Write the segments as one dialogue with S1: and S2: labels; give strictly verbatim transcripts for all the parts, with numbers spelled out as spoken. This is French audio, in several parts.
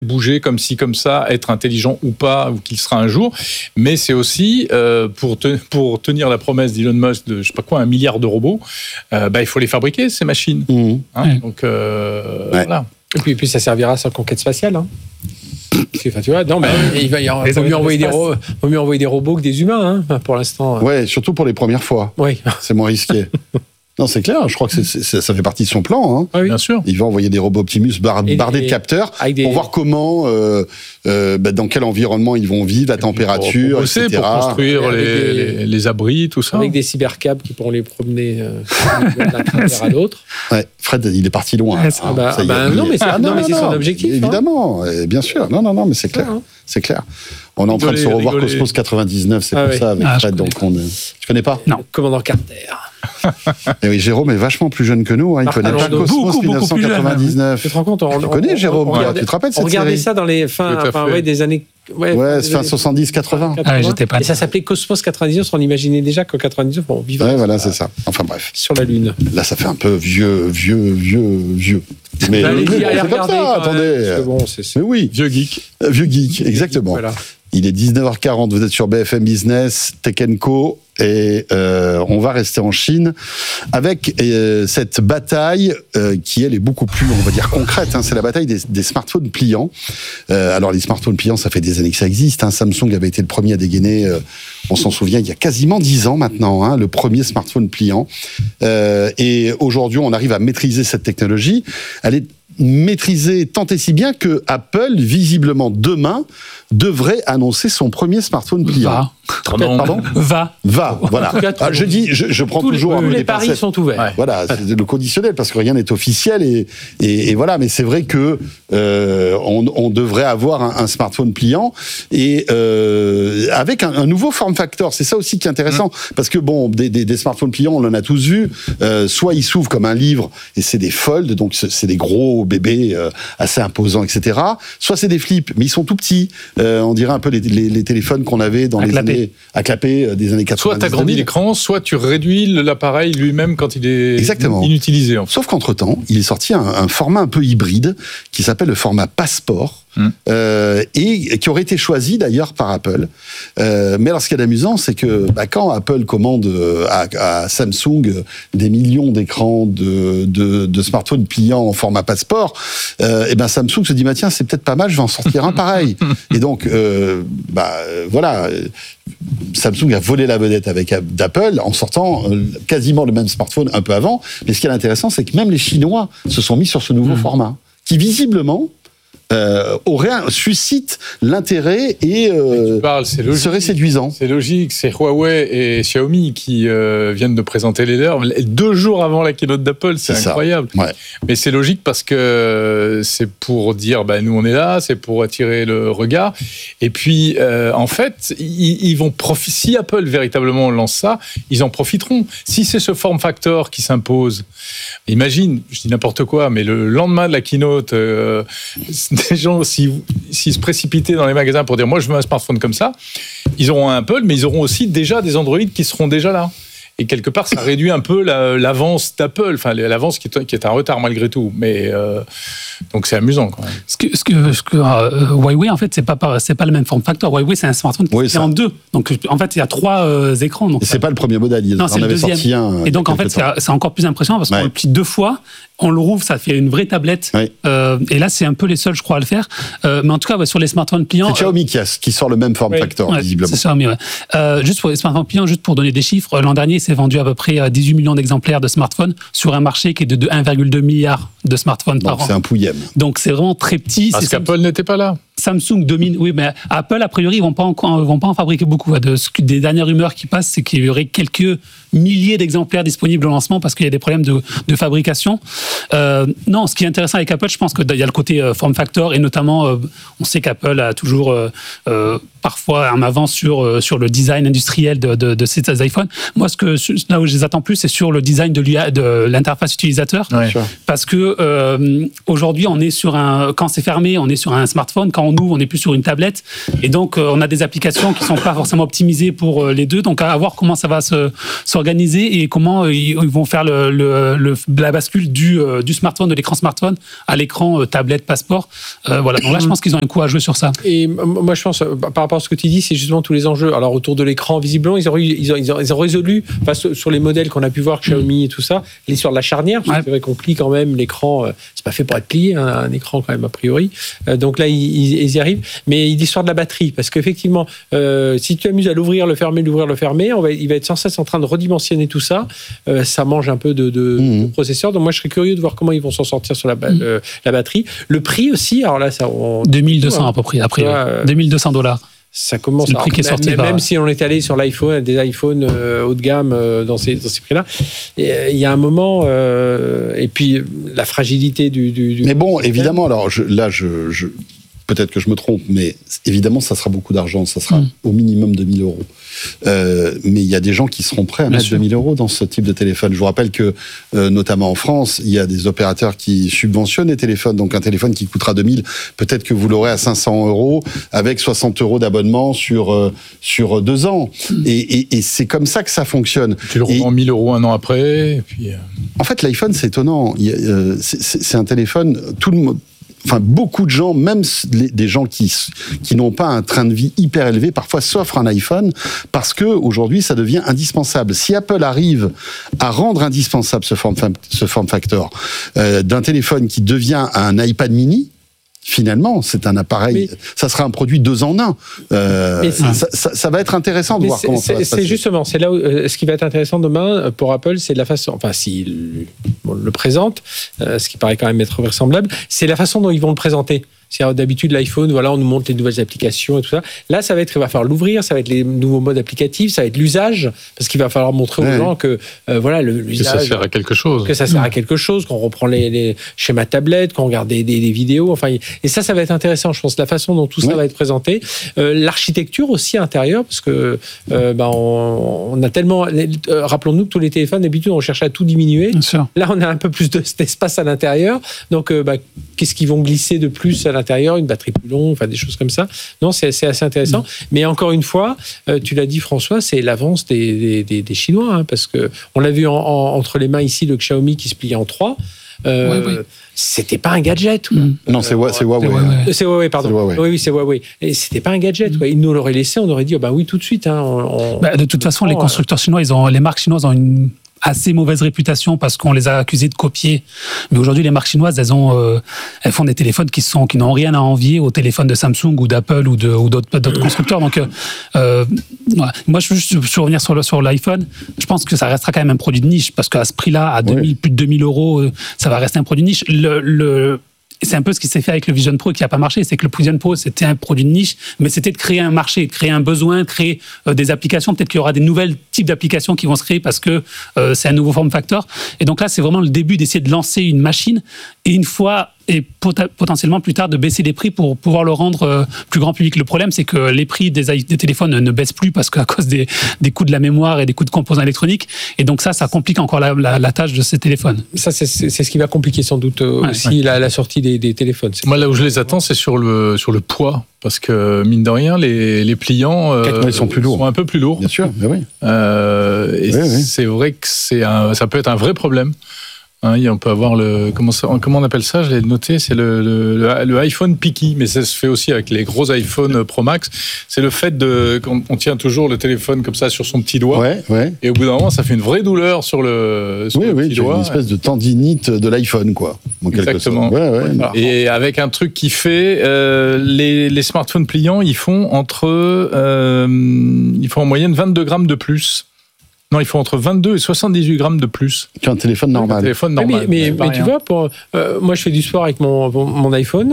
S1: bouger comme ci, comme ça, être intelligent ou pas, ou qu'il sera un jour, mais c'est aussi euh, pour, te, pour tenir la promesse d'Elon Musk de, je sais pas quoi, un milliard de robots, euh, bah, il faut les fabriquer, ces machines.
S2: Mmh.
S1: Hein,
S3: ouais.
S1: Donc, euh,
S2: ouais.
S1: voilà.
S4: Et puis, et puis ça servira sur la conquête spatiale. Hein. Parce que, enfin, tu vois, non, mais il va y avoir, faut mieux envoyer des ro- faut mieux envoyer des robots que des humains, hein, pour l'instant.
S2: Ouais, surtout pour les premières fois.
S4: Oui.
S2: C'est moins risqué. Non, c'est clair, je crois que c'est, c'est, ça fait partie de son plan. Hein.
S4: Ah oui.
S1: Bien sûr.
S2: Il va envoyer des robots Optimus bar,
S4: Et-
S2: bardés
S4: et-
S2: de capteurs
S4: avec des-
S2: pour voir comment, euh, euh, bah, dans quel environnement ils vont vivre, la température,
S1: pour, bosser,
S2: et cetera.
S1: pour construire
S4: Avec
S1: les,
S4: des-
S1: les, les abris, tout ça.
S4: Avec des cybercabs qui pourront les promener euh, d'un cratère à l'autre.
S2: Ouais, Fred, il est parti loin.
S3: Ouais, ça-
S2: hein.
S4: bah,
S2: Ça y est,
S4: bah,
S2: il-
S4: non, mais c'est-
S2: Ah,
S4: non, mais c'est son objectif, hein.
S2: Évidemment, euh, bien sûr. Non, non, non, mais c'est clair.
S4: Hein.
S2: C'est clair. On est en train de se
S1: Rigoler,
S2: revoir
S1: rigoler.
S2: Cosmos quatre-vingt-dix-neuf, c'est
S4: Ah
S2: pour
S4: oui.
S2: ça avec
S3: Ah, je
S2: Fred. Donc on, est- tu connais pas?
S3: Non.
S4: Commandant Carter.
S2: Et oui, Jérôme est vachement plus jeune que nous. Hein. Il
S4: Ah,
S2: connaît
S4: alors,
S2: pas
S4: donc,
S2: Cosmos
S3: beaucoup, beaucoup plus jeune,
S2: dix-neuf-cent-quatre-vingt-dix-neuf.
S4: Tu te rends compte, on,
S2: Tu connais,
S4: on-
S2: Jérôme,
S4: on,
S2: toi,
S4: regardait-
S2: tu te rappelles
S4: on
S2: cette
S4: regardait
S2: série
S4: ça dans les fins,
S1: Tout à
S4: enfin,
S1: fait.
S4: ouais, des années. Ouais,
S2: Ouais,
S4: des
S2: c'est fin
S4: années
S2: soixante-dix quatre-vingts.
S3: Ah ouais, j'étais pas
S4: Et ça s'appelait Cosmos quatre-vingt-dix-neuf. On imaginait déjà qu'en quatre-vingt-dix-neuf, on vivait
S2: Ouais, voilà, c'est ça. Enfin bref.
S4: sur la Lune.
S2: Là, ça fait un peu vieux, vieux, vieux, vieux. Mais,
S4: Bah, allez-y,
S2: mais bon,
S4: allez
S2: c'est comme
S4: regarder,
S2: ça,
S4: quand même,
S2: attendez.
S4: parce que bon, c'est- c'est-
S2: Mais oui,
S1: Vieux geek.
S2: vieux geek, exactement.
S4: Voilà.
S2: Il est dix-neuf heures quarante, vous êtes sur B F M Business, Tech and Co, et euh, on va rester en Chine avec euh, cette bataille euh, qui, elle, est beaucoup plus, on va dire, concrète. Hein. C'est la bataille des, des smartphones pliants. Euh, alors, les smartphones pliants, ça fait des années que ça existe. Hein. Samsung avait été le premier à dégainer, euh, on s'en souvient, il y a quasiment dix ans maintenant, hein, le premier smartphone pliant. Euh, et aujourd'hui, on arrive à maîtriser cette technologie. Elle est maîtrisée tant et si bien que Apple, visiblement demain, devrait annoncer son premier smartphone pliant.
S3: Va.
S1: Pardon.
S2: Pardon
S3: Va.
S2: Va, voilà.
S4: tout cas, tout-
S2: Ah, je dis, je, je prends
S4: Tous les,
S2: toujours
S4: tous
S2: un peu
S4: les
S2: des
S4: paris
S2: pincettes.
S4: sont ouverts.
S1: Ouais.
S2: Voilà, c'est le conditionnel parce que rien n'est officiel et, et, et voilà. Mais c'est vrai que euh, on, on devrait avoir un, un smartphone pliant et euh, avec un, un nouveau form factor. C'est ça aussi qui est intéressant mmh. parce que bon, des, des, des smartphones pliants, on en a tous vu. Euh, soit ils s'ouvrent comme un livre et c'est des folds, donc c'est, c'est des gros bébés euh, assez imposants, et cetera. Soit c'est des flips, mais ils sont tout petits. Euh, on dirait un peu les, les, les téléphones qu'on avait dans
S3: À
S2: les
S3: clapper.
S2: années à clapper euh, des années quatre-vingt-dix.
S1: Soit tu agrandis l'écran, soit tu réduis l'appareil lui-même quand il est
S2: Exactement.
S1: inutilisé. En fait.
S2: Sauf qu'entre-temps, il est sorti un, un format un peu hybride qui s'appelle le format Passport. Mmh. Euh, et qui aurait été choisi d'ailleurs par Apple. Euh, mais alors ce qui est amusant, c'est que bah, quand Apple commande à, à Samsung des millions d'écrans de, de, de smartphones pliants en format Passport, euh, et ben Samsung se dit bah, tiens, c'est peut-être pas mal, je vais en sortir un pareil. Et donc euh, bah, voilà, Samsung a volé la vedette avec d'Apple en sortant quasiment le même smartphone un peu avant. Mais ce qui est intéressant, c'est que même les Chinois se sont mis sur ce nouveau mmh. format, qui visiblement Euh, aurait un, suscite l'intérêt et euh,
S1: parles, c'est
S2: serait séduisant.
S1: C'est logique, c'est Huawei et Xiaomi qui euh, viennent de présenter les leurs deux jours avant la keynote d'Apple, c'est, c'est incroyable.
S2: Ouais.
S1: Mais c'est logique parce que c'est pour dire, bah, nous on est là, c'est pour attirer le regard. Et puis, euh, en fait, ils, ils vont profiter. Si Apple véritablement lance ça, ils en profiteront. Si c'est ce form factor qui s'impose, imagine, je dis n'importe quoi, mais le lendemain de la keynote, euh, des gens, s'ils, s'ils se précipitaient dans les magasins pour dire moi je veux un smartphone comme ça, ils auront un Apple, mais ils auront aussi déjà des Android qui seront déjà là. Et quelque part, ça réduit un peu la, l'avance d'Apple, enfin l'avance qui est, qui est un retard malgré tout. Mais euh, donc c'est amusant quand même.
S3: Ce que, ce que, ce que euh, Huawei en fait c'est pas c'est pas le même form factor. Huawei c'est un smartphone qui
S2: oui,
S3: est en deux. Donc en fait il y a trois euh, écrans. Donc
S2: et
S3: ça...
S2: c'est pas le premier modèle. Il
S3: non,
S2: en
S3: c'est le
S2: avait
S3: deuxième.
S2: sorti un.
S3: Et donc en fait c'est, c'est encore plus impressionnant parce qu'on ouais. le plie deux fois. On le rouvre, ça fait une vraie tablette. Oui. Euh, et là, c'est un peu les seuls, je crois, à le faire. Euh, mais en tout cas, ouais, sur les smartphones pliants...
S2: C'est Xiaomi euh, qui, a, qui sort le même form factor,
S3: ouais,
S2: visiblement.
S3: C'est Xiaomi, ouais. Euh, juste pour les smartphones pliants, juste pour donner des chiffres, l'an dernier, il s'est vendu à peu près dix-huit millions d'exemplaires de smartphones sur un marché qui est de un virgule deux milliard de smartphones
S2: donc,
S3: par an.
S2: C'est un pouillem.
S3: Donc, c'est vraiment très petit.
S1: Parce
S3: c'est
S1: qu'Apple Samsung. N'était pas là.
S3: Samsung domine, oui, mais Apple, a priori, ils vont pas en, vont pas en fabriquer beaucoup. De, des dernières rumeurs qui passent, c'est qu'il y aurait quelques milliers d'exemplaires disponibles au lancement parce qu'il y a des problèmes de, de fabrication. Euh, non, ce qui est intéressant avec Apple, je pense qu'il y a le côté euh, form factor et notamment, euh, on sait qu'Apple a toujours euh, euh, parfois en avance sur, sur le design industriel de, de, de ces iPhones. Moi, ce que, là où je les attends plus, c'est sur le design de, l'U I, de l'interface utilisateur. Ouais. Parce que euh, aujourd'hui, on est sur un, quand c'est fermé, on est sur un smartphone. Quand on ouvre, on est plus sur une tablette. Et donc, euh, on a des applications qui ne sont pas forcément optimisées pour euh, les deux. Donc, à voir comment ça va se, s'organiser et comment euh, ils vont faire le, le, le, la bascule du, euh, du smartphone, de l'écran smartphone à l'écran euh, tablette, passeport. Euh, voilà. Donc là, je pense qu'ils ont un coup à jouer sur ça.
S4: Et moi, je pense, par rapport à ce que tu dis, c'est justement tous les enjeux. Alors, autour de l'écran, visiblement, ils ont, ils ont, ils ont, ils ont résolu, enfin, sur les modèles qu'on a pu voir, Xiaomi et tout ça, l'histoire de la charnière. Ouais. C'est vrai qu'on plie quand même l'écran. Euh, c'est pas fait pour être plié, hein, un écran quand même, a priori. Euh, donc là, ils, ils y arrivent. Mais l'histoire de la batterie, parce qu'effectivement, euh, si tu amuses à l'ouvrir, le fermer, l'ouvrir, le fermer, on va, il va être sans cesse en train de redimensionner tout ça. Euh, ça mange un peu de, de, mmh. de processeur. Donc moi, je serais curieux de voir comment ils vont s'en sortir sur la, mmh. euh, la batterie. Le prix aussi, alors là, ça... On,
S3: deux mille deux cents à peu près, après. Euh, deux mille deux cents dollars.
S4: Ça commence
S3: c'est le prix à, qui est sorti
S4: même,
S3: par...
S4: même si on est allé sur l'iPhone, des iPhones euh, haut de gamme euh, dans ces, dans ces prix-là, il y a un moment, euh, et puis la fragilité du. du, du
S2: mais bon, système. Évidemment, alors je, là, je, je, peut-être que je me trompe, mais évidemment, ça sera beaucoup d'argent, ça sera mmh. au minimum deux mille euros. Euh, mais il y a des gens qui seront prêts à Bien mettre sûr. deux mille euros dans ce type de téléphone. Je vous rappelle que, euh, notamment en France, il y a des opérateurs qui subventionnent les téléphones. Donc un téléphone qui coûtera deux mille, peut-être que vous l'aurez à cinq cents euros avec soixante euros d'abonnement sur, euh, sur deux ans. Mmh. Et, et, et c'est comme ça que ça fonctionne.
S1: Tu le revends mille euros un an après. Et puis, euh...
S2: En fait, l'iPhone, c'est étonnant. Il y a, euh, c'est, c'est, c'est un téléphone, tout le monde. Enfin, beaucoup de gens, même les, des gens qui, qui n'ont pas un train de vie hyper élevé, parfois s'offrent un iPhone parce que aujourd'hui, ça devient indispensable. Si Apple arrive à rendre indispensable ce form, ce form factor euh, d'un téléphone qui devient un iPad mini, finalement, c'est un appareil, mais, ça sera un produit deux en un. Euh, ça, ça, ça va être intéressant de voir comment ça va se passer.
S4: C'est justement, c'est là où euh, ce qui va être intéressant demain pour Apple, c'est la façon, enfin, s'ils bon, le présentent, euh, ce qui paraît quand même être vraisemblable, c'est la façon dont ils vont le présenter. C'est d'habitude l'iPhone, voilà, on nous montre les nouvelles applications et tout ça. Là, ça va être, il va falloir l'ouvrir, ça va être les nouveaux modes applicatifs, ça va être l'usage, parce qu'il va falloir montrer ouais. aux gens que euh, voilà le, l'usage,
S1: que ça sert à quelque chose,
S4: que ça sert à quelque chose, qu'on reprend les, les schémas tablettes, qu'on regarde des, des, des vidéos, enfin, et ça, ça va être intéressant. Je pense la façon dont tout ça ouais. va être présenté, euh, l'architecture aussi intérieure, parce que euh, bah, on, on a tellement, euh, rappelons-nous que tous les téléphones d'habitude on cherche à tout diminuer. Là, on a un peu plus de, d'espace à l'intérieur, donc euh, bah, qu'est-ce qu'ils vont glisser de plus à l'intérieur, une batterie plus longue, enfin des choses comme ça. Non, c'est, c'est assez intéressant. Mmh. Mais encore une fois, euh, tu l'as dit François, c'est l'avance des, des, des, des Chinois, hein, parce que on l'a vu en, en, entre les mains ici, le Xiaomi qui se plie en trois. Euh, oui, oui. C'était pas un gadget. Mmh.
S2: Non, c'est, c'est Huawei.
S4: C'est, c'est Huawei, pardon. C'est Huawei. Oui, oui, c'est Huawei. Et c'était pas un gadget. Mmh. Ils nous l'auraient laissé, on aurait dit, oh, bah oui, tout de suite. Hein, on,
S3: bah, de toute façon, les constructeurs chinois, ils ont, les marques chinoises ont une assez mauvaise réputation parce qu'on les a accusés de copier. Mais aujourd'hui, les marques chinoises, elles ont, euh, elles font des téléphones qui sont, qui n'ont rien à envier aux téléphones de Samsung ou d'Apple ou de, ou d'autres, d'autres constructeurs. Donc, euh, voilà. Moi, je veux juste revenir sur le, sur l'iPhone. Je pense que ça restera quand même un produit de niche parce qu'à ce prix-là, à deux mille, ouais. plus de deux mille euros, ça va rester un produit de niche. Le, le, c'est un peu ce qui s'est fait avec le Vision Pro qui n'a pas marché. C'est que le Vision Pro, c'était un produit de niche, mais c'était de créer un marché, de créer un besoin, de créer euh, des applications. Peut-être qu'il y aura des nouvelles types d'applications qui vont se créer parce que euh, c'est un nouveau form factor. Et donc là, c'est vraiment le début d'essayer de lancer une machine. Et une fois, et pot- potentiellement plus tard, de baisser les prix pour pouvoir le rendre euh, plus grand public. Le problème, c'est que les prix des, des téléphones ne baissent plus parce qu'à cause des, des coûts de la mémoire et des coûts de composants électroniques. Et donc ça, ça complique encore la, la, la tâche de ces téléphones.
S4: Ça, c'est, c'est, c'est ce qui va compliquer sans doute euh, ouais, aussi ouais. La, la sortie des, des téléphones. C'est
S1: Moi, là où je les attends, c'est sur le, sur le poids. Parce que, mine de rien, les, les pliants euh,
S2: ils sont, plus lourds.
S1: sont un peu plus lourds.
S2: Bien sûr, mais oui.
S1: Euh, et oui, c'est oui. vrai que c'est un, ça peut être un vrai problème. Hein, on peut avoir le comment, ça, comment on appelle ça, je l'ai noté, c'est le, le, le iPhone picky, mais ça se fait aussi avec les gros iPhone Pro Max. C'est le fait de qu'on on tient toujours le téléphone comme ça sur son petit doigt,
S2: ouais, ouais.
S1: et au bout d'un moment, ça fait une vraie douleur sur le, sur
S2: oui,
S1: le
S2: oui,
S1: petit doigt.
S2: Une espèce de tendinite de l'iPhone, quoi. En
S1: Exactement.
S2: Ouais, ouais,
S1: voilà. Et avec un truc qui fait euh, les, les smartphones pliants, ils font entre, euh, ils font en moyenne vingt-deux grammes de plus. Non, il faut entre vingt-deux et soixante-dix-huit grammes de plus
S2: qu'un téléphone normal.
S1: Un téléphone normal.
S4: Mais, mais, mais, mais tu vois, pour, euh, moi je fais du sport avec mon, mon iPhone.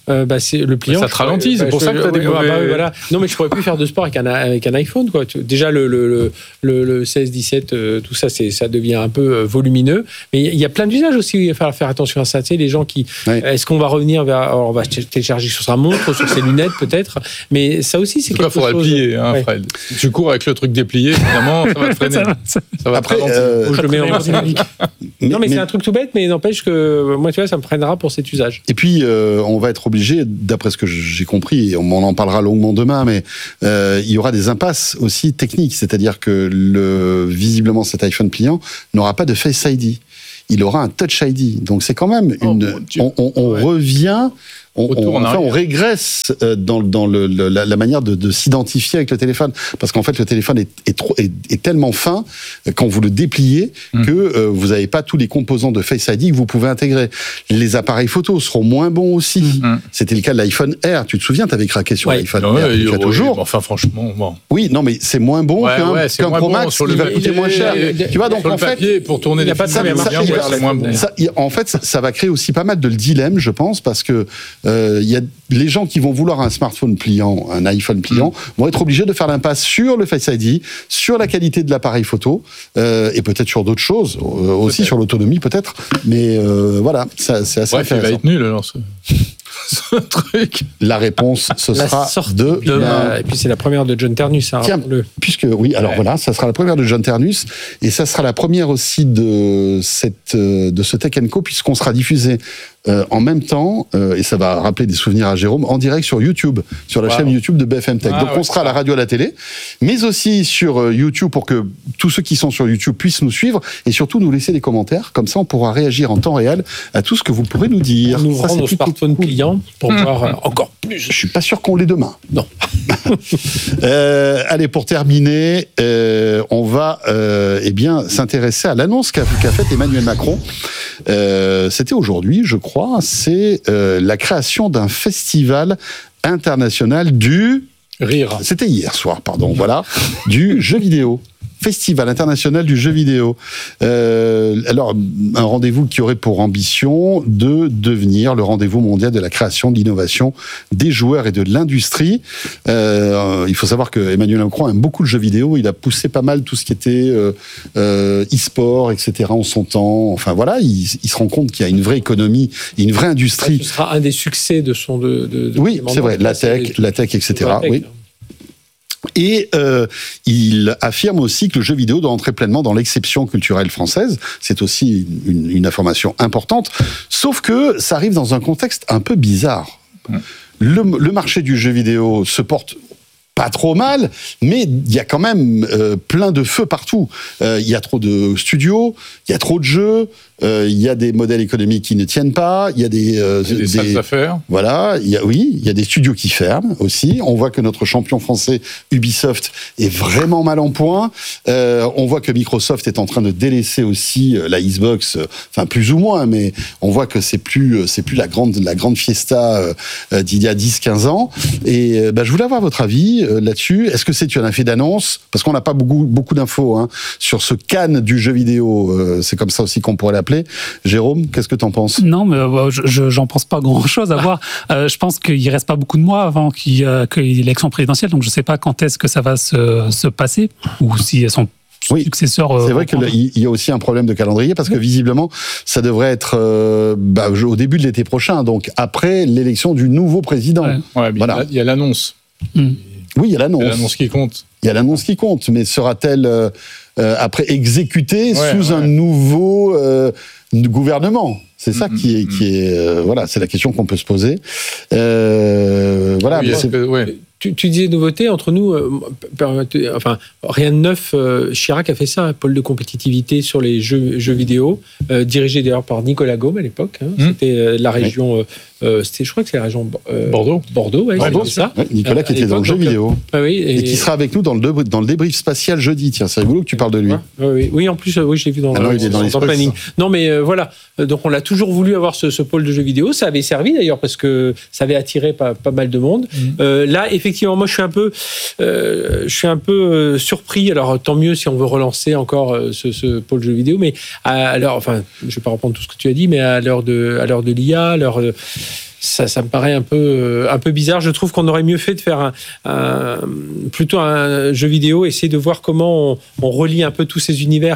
S4: euh, bah, c'est le pliant.
S1: Ça te ralentit, c'est
S4: bah,
S1: pour
S4: je,
S1: ça que tu as des
S4: ouais,
S1: mauvais...
S4: bah, voilà. Non, mais je pourrais plus faire de sport avec un, avec un iPhone, quoi. Déjà, le, le, le, le, le seize, dix-sept, euh, tout ça, c'est, ça devient un peu euh, volumineux. Mais il y a plein d'usages aussi. Il va falloir faire attention à ça. Tu sais, les gens qui. Oui. Est-ce qu'on va revenir vers. Alors, on va télécharger sur sa montre, sur ses lunettes, peut-être. Mais ça aussi, c'est quelque chose.
S1: Il faudrait le plier, hein, ouais. Fred. Si tu cours avec le truc déplié, évidemment, ça va te freiner. ça va, ça, ça va
S2: Après, euh,
S4: je le mets en dynamique. Non, mais, mais c'est un truc tout bête, mais n'empêche que moi, tu vois, ça me freinera pour cet usage.
S2: Et puis, euh, on va être obligé, d'après ce que j'ai compris, et on en parlera longuement demain, mais euh, il y aura des impasses aussi techniques, c'est-à-dire que le, visiblement cet iPhone pliant n'aura pas de Face I D. Il aura un Touch I D. Donc c'est quand même une. Oh, on on, on ouais. revient. On, on, enfin, on régresse dans, dans le, le, la, la manière de, de s'identifier avec le téléphone. Parce qu'en fait, le téléphone est, est, trop, est, est tellement fin, quand vous le dépliez, mmh. que euh, vous n'avez pas tous les composants de Face I D que vous pouvez intégrer. Les appareils photo seront moins bons aussi. Mmh. C'était le cas de l'iPhone Air. Tu te souviens, tu avais craqué sur ouais. l'iPhone
S1: ouais,
S2: Air.
S1: Ouais,
S2: tu
S1: ouais,
S2: toujours.
S1: Enfin, franchement, bon.
S2: Oui, non, mais c'est moins bon
S1: ouais,
S2: qu'un,
S1: ouais,
S2: qu'un
S1: moins
S2: Pro
S1: bon
S2: Max
S1: sur
S2: qui
S1: le
S2: va coûter moins cher.
S1: Les,
S2: tu vois, donc en fait.
S1: Papier, pour tourner les
S2: ça,
S1: films,
S2: ça,
S1: bien,
S2: ça,
S1: c'est moins bon.
S2: Ça, en fait, ça va créer aussi pas mal de dilemmes, je pense, parce que euh, il y a les gens qui vont vouloir un smartphone pliant, un iPhone pliant, mmh. vont être obligés de faire l'impasse sur le Face I D, sur la qualité de l'appareil photo, euh, et peut-être sur d'autres choses, euh, aussi peut-être. Sur l'autonomie peut-être, mais euh, voilà, ça, c'est assez
S1: Bref,
S2: intéressant.
S1: Il va être nul alors ce, ce truc.
S2: La réponse, ce
S4: la
S2: sera de...
S4: demain. Et puis c'est la première de John Ternus. Hein,
S2: Tiens,
S4: le...
S2: puisque, oui, alors ouais. voilà, ça sera la première de John Ternus, et ça sera la première aussi de, cette, de ce Tech and Co, puisqu'on sera diffusé Euh, en même temps, euh, et ça va rappeler des souvenirs à Jérôme, en direct sur YouTube, sur la wow. chaîne YouTube de B F M Tech. Ah, Donc ouais, on sera à la radio, à la télé, mais aussi sur euh, YouTube pour que tous ceux qui sont sur YouTube puissent nous suivre et surtout nous laisser des commentaires. Comme ça, on pourra réagir en temps réel à tout ce que vous pourrez nous dire.
S4: Nous ouvrons nos smartphones
S2: cool.
S4: clients pour mmh. voir euh, encore plus.
S2: Je suis pas sûr qu'on l'ait demain.
S4: Non.
S2: euh, allez, pour terminer, euh, on va euh, eh bien s'intéresser à l'annonce qu'a, qu'a faite Emmanuel Macron. Euh, c'était aujourd'hui, je crois. C'est euh, la création d'un festival international du...
S1: Rire.
S2: C'était hier soir, pardon, voilà. Du jeu vidéo. Festival international du jeu vidéo. Euh, alors, un rendez-vous qui aurait pour ambition de devenir le rendez-vous mondial de la création, de l'innovation, des joueurs et de l'industrie. Euh, il faut savoir que Emmanuel Macron aime beaucoup le jeu vidéo. Il a poussé pas mal tout ce qui était euh, euh, e-sport, et cetera en son temps. Enfin voilà, il, il se rend compte qu'il y a une vraie économie, une vraie industrie.
S4: Ce sera un des succès de son... De, de, de
S2: oui, c'est vrai. La tech, la tech, et cetera. Oui. Et euh, il affirme aussi que le jeu vidéo doit entrer pleinement dans l'exception culturelle française. C'est aussi une, une information importante. Sauf que ça arrive dans un contexte un peu bizarre. Le, le marché du jeu vidéo se porte pas trop mal, mais il y a quand même euh, plein de feux partout. Euh, il y a trop de studios, il y a trop de jeux, euh, il y a des modèles économiques qui ne tiennent pas, il y a des... Euh,
S1: des, des salles d'affaires.
S2: Voilà, il y a, oui, il y a des studios qui ferment aussi. On voit que notre champion français, Ubisoft, est vraiment mal en point. Euh, on voit que Microsoft est en train de délaisser aussi la Xbox, euh, enfin plus ou moins, mais on voit que c'est plus, c'est plus la grande, la grande fiesta euh, d'il y a dix quinze ans. Et euh, bah, je voulais avoir votre avis là-dessus. Est-ce que c'est un effet d'annonce ? Parce qu'on n'a pas beaucoup, beaucoup d'infos hein, sur ce Cannes du jeu vidéo. Euh, c'est comme ça aussi qu'on pourrait l'appeler. Jérôme, qu'est-ce que tu en penses ?
S3: Non, mais euh, je, j'en pense pas grand-chose à voir. Euh, je pense qu'il reste pas beaucoup de mois avant qu'il y ait l'élection présidentielle, donc je sais pas quand est-ce que ça va se, se passer, ou si elles sont...
S2: Oui,
S3: successeur.
S2: C'est vrai qu'il y a aussi un problème de calendrier parce que visiblement, ça devrait être euh, bah, au début de l'été prochain, donc après l'élection du nouveau président.
S1: Ouais, ouais, voilà. Il y a l'annonce.
S3: Mmh.
S2: Oui, il y a l'annonce.
S1: Il y a l'annonce qui compte.
S2: Il y a l'annonce qui compte, mais sera-t-elle euh, euh, après exécutée ouais, sous ouais. un nouveau euh, gouvernement ? C'est ça mmh, qui est, mmh. qui est euh, voilà, c'est la question qu'on peut se poser. Euh, voilà.
S1: Oui,
S2: mais c'est...
S1: que, ouais.
S4: Tu, tu disais nouveauté entre nous, euh, enfin rien de neuf. Euh, Chirac a fait ça, un pôle de compétitivité sur les jeux, jeux vidéo, euh, dirigé d'ailleurs par Nicolas Gaume à l'époque. Hein, mmh. C'était euh, la région, oui. euh, c'était, je crois que c'est la région euh,
S1: Bordeaux.
S4: Bordeaux, ouais,
S2: Bordeaux,
S4: c'est ça.
S2: Ouais, Nicolas euh, qui était dans le jeu vidéo
S4: euh, oui, et...
S2: et qui sera avec nous dans le dé- dans le débrief spatial jeudi. Tiens, c'est rigolo que tu parles de lui.
S4: Ouais, oui, oui, en plus, euh, oui, je l'ai vu dans,
S2: ah
S4: le,
S2: non, il est dans,
S4: dans le planning. Non, mais euh, voilà. Donc on a toujours voulu avoir ce, ce pôle de jeux vidéo. Ça avait servi d'ailleurs parce que ça avait attiré pas, pas mal de monde. Mmh. Euh, là, effectivement, moi, je suis un peu Euh, je suis un peu euh, surpris. Alors, tant mieux si on veut relancer encore euh, ce, ce pôle jeux vidéo. Mais à, à l'heure, enfin, je ne vais pas reprendre tout ce que tu as dit, mais à l'heure de, à l'heure de l'I A, à l'heure de, ça, ça me paraît un peu, un peu bizarre. Je trouve qu'on aurait mieux fait de faire un, un, plutôt un jeu vidéo, essayer de voir comment on, on relie un peu tous ces univers.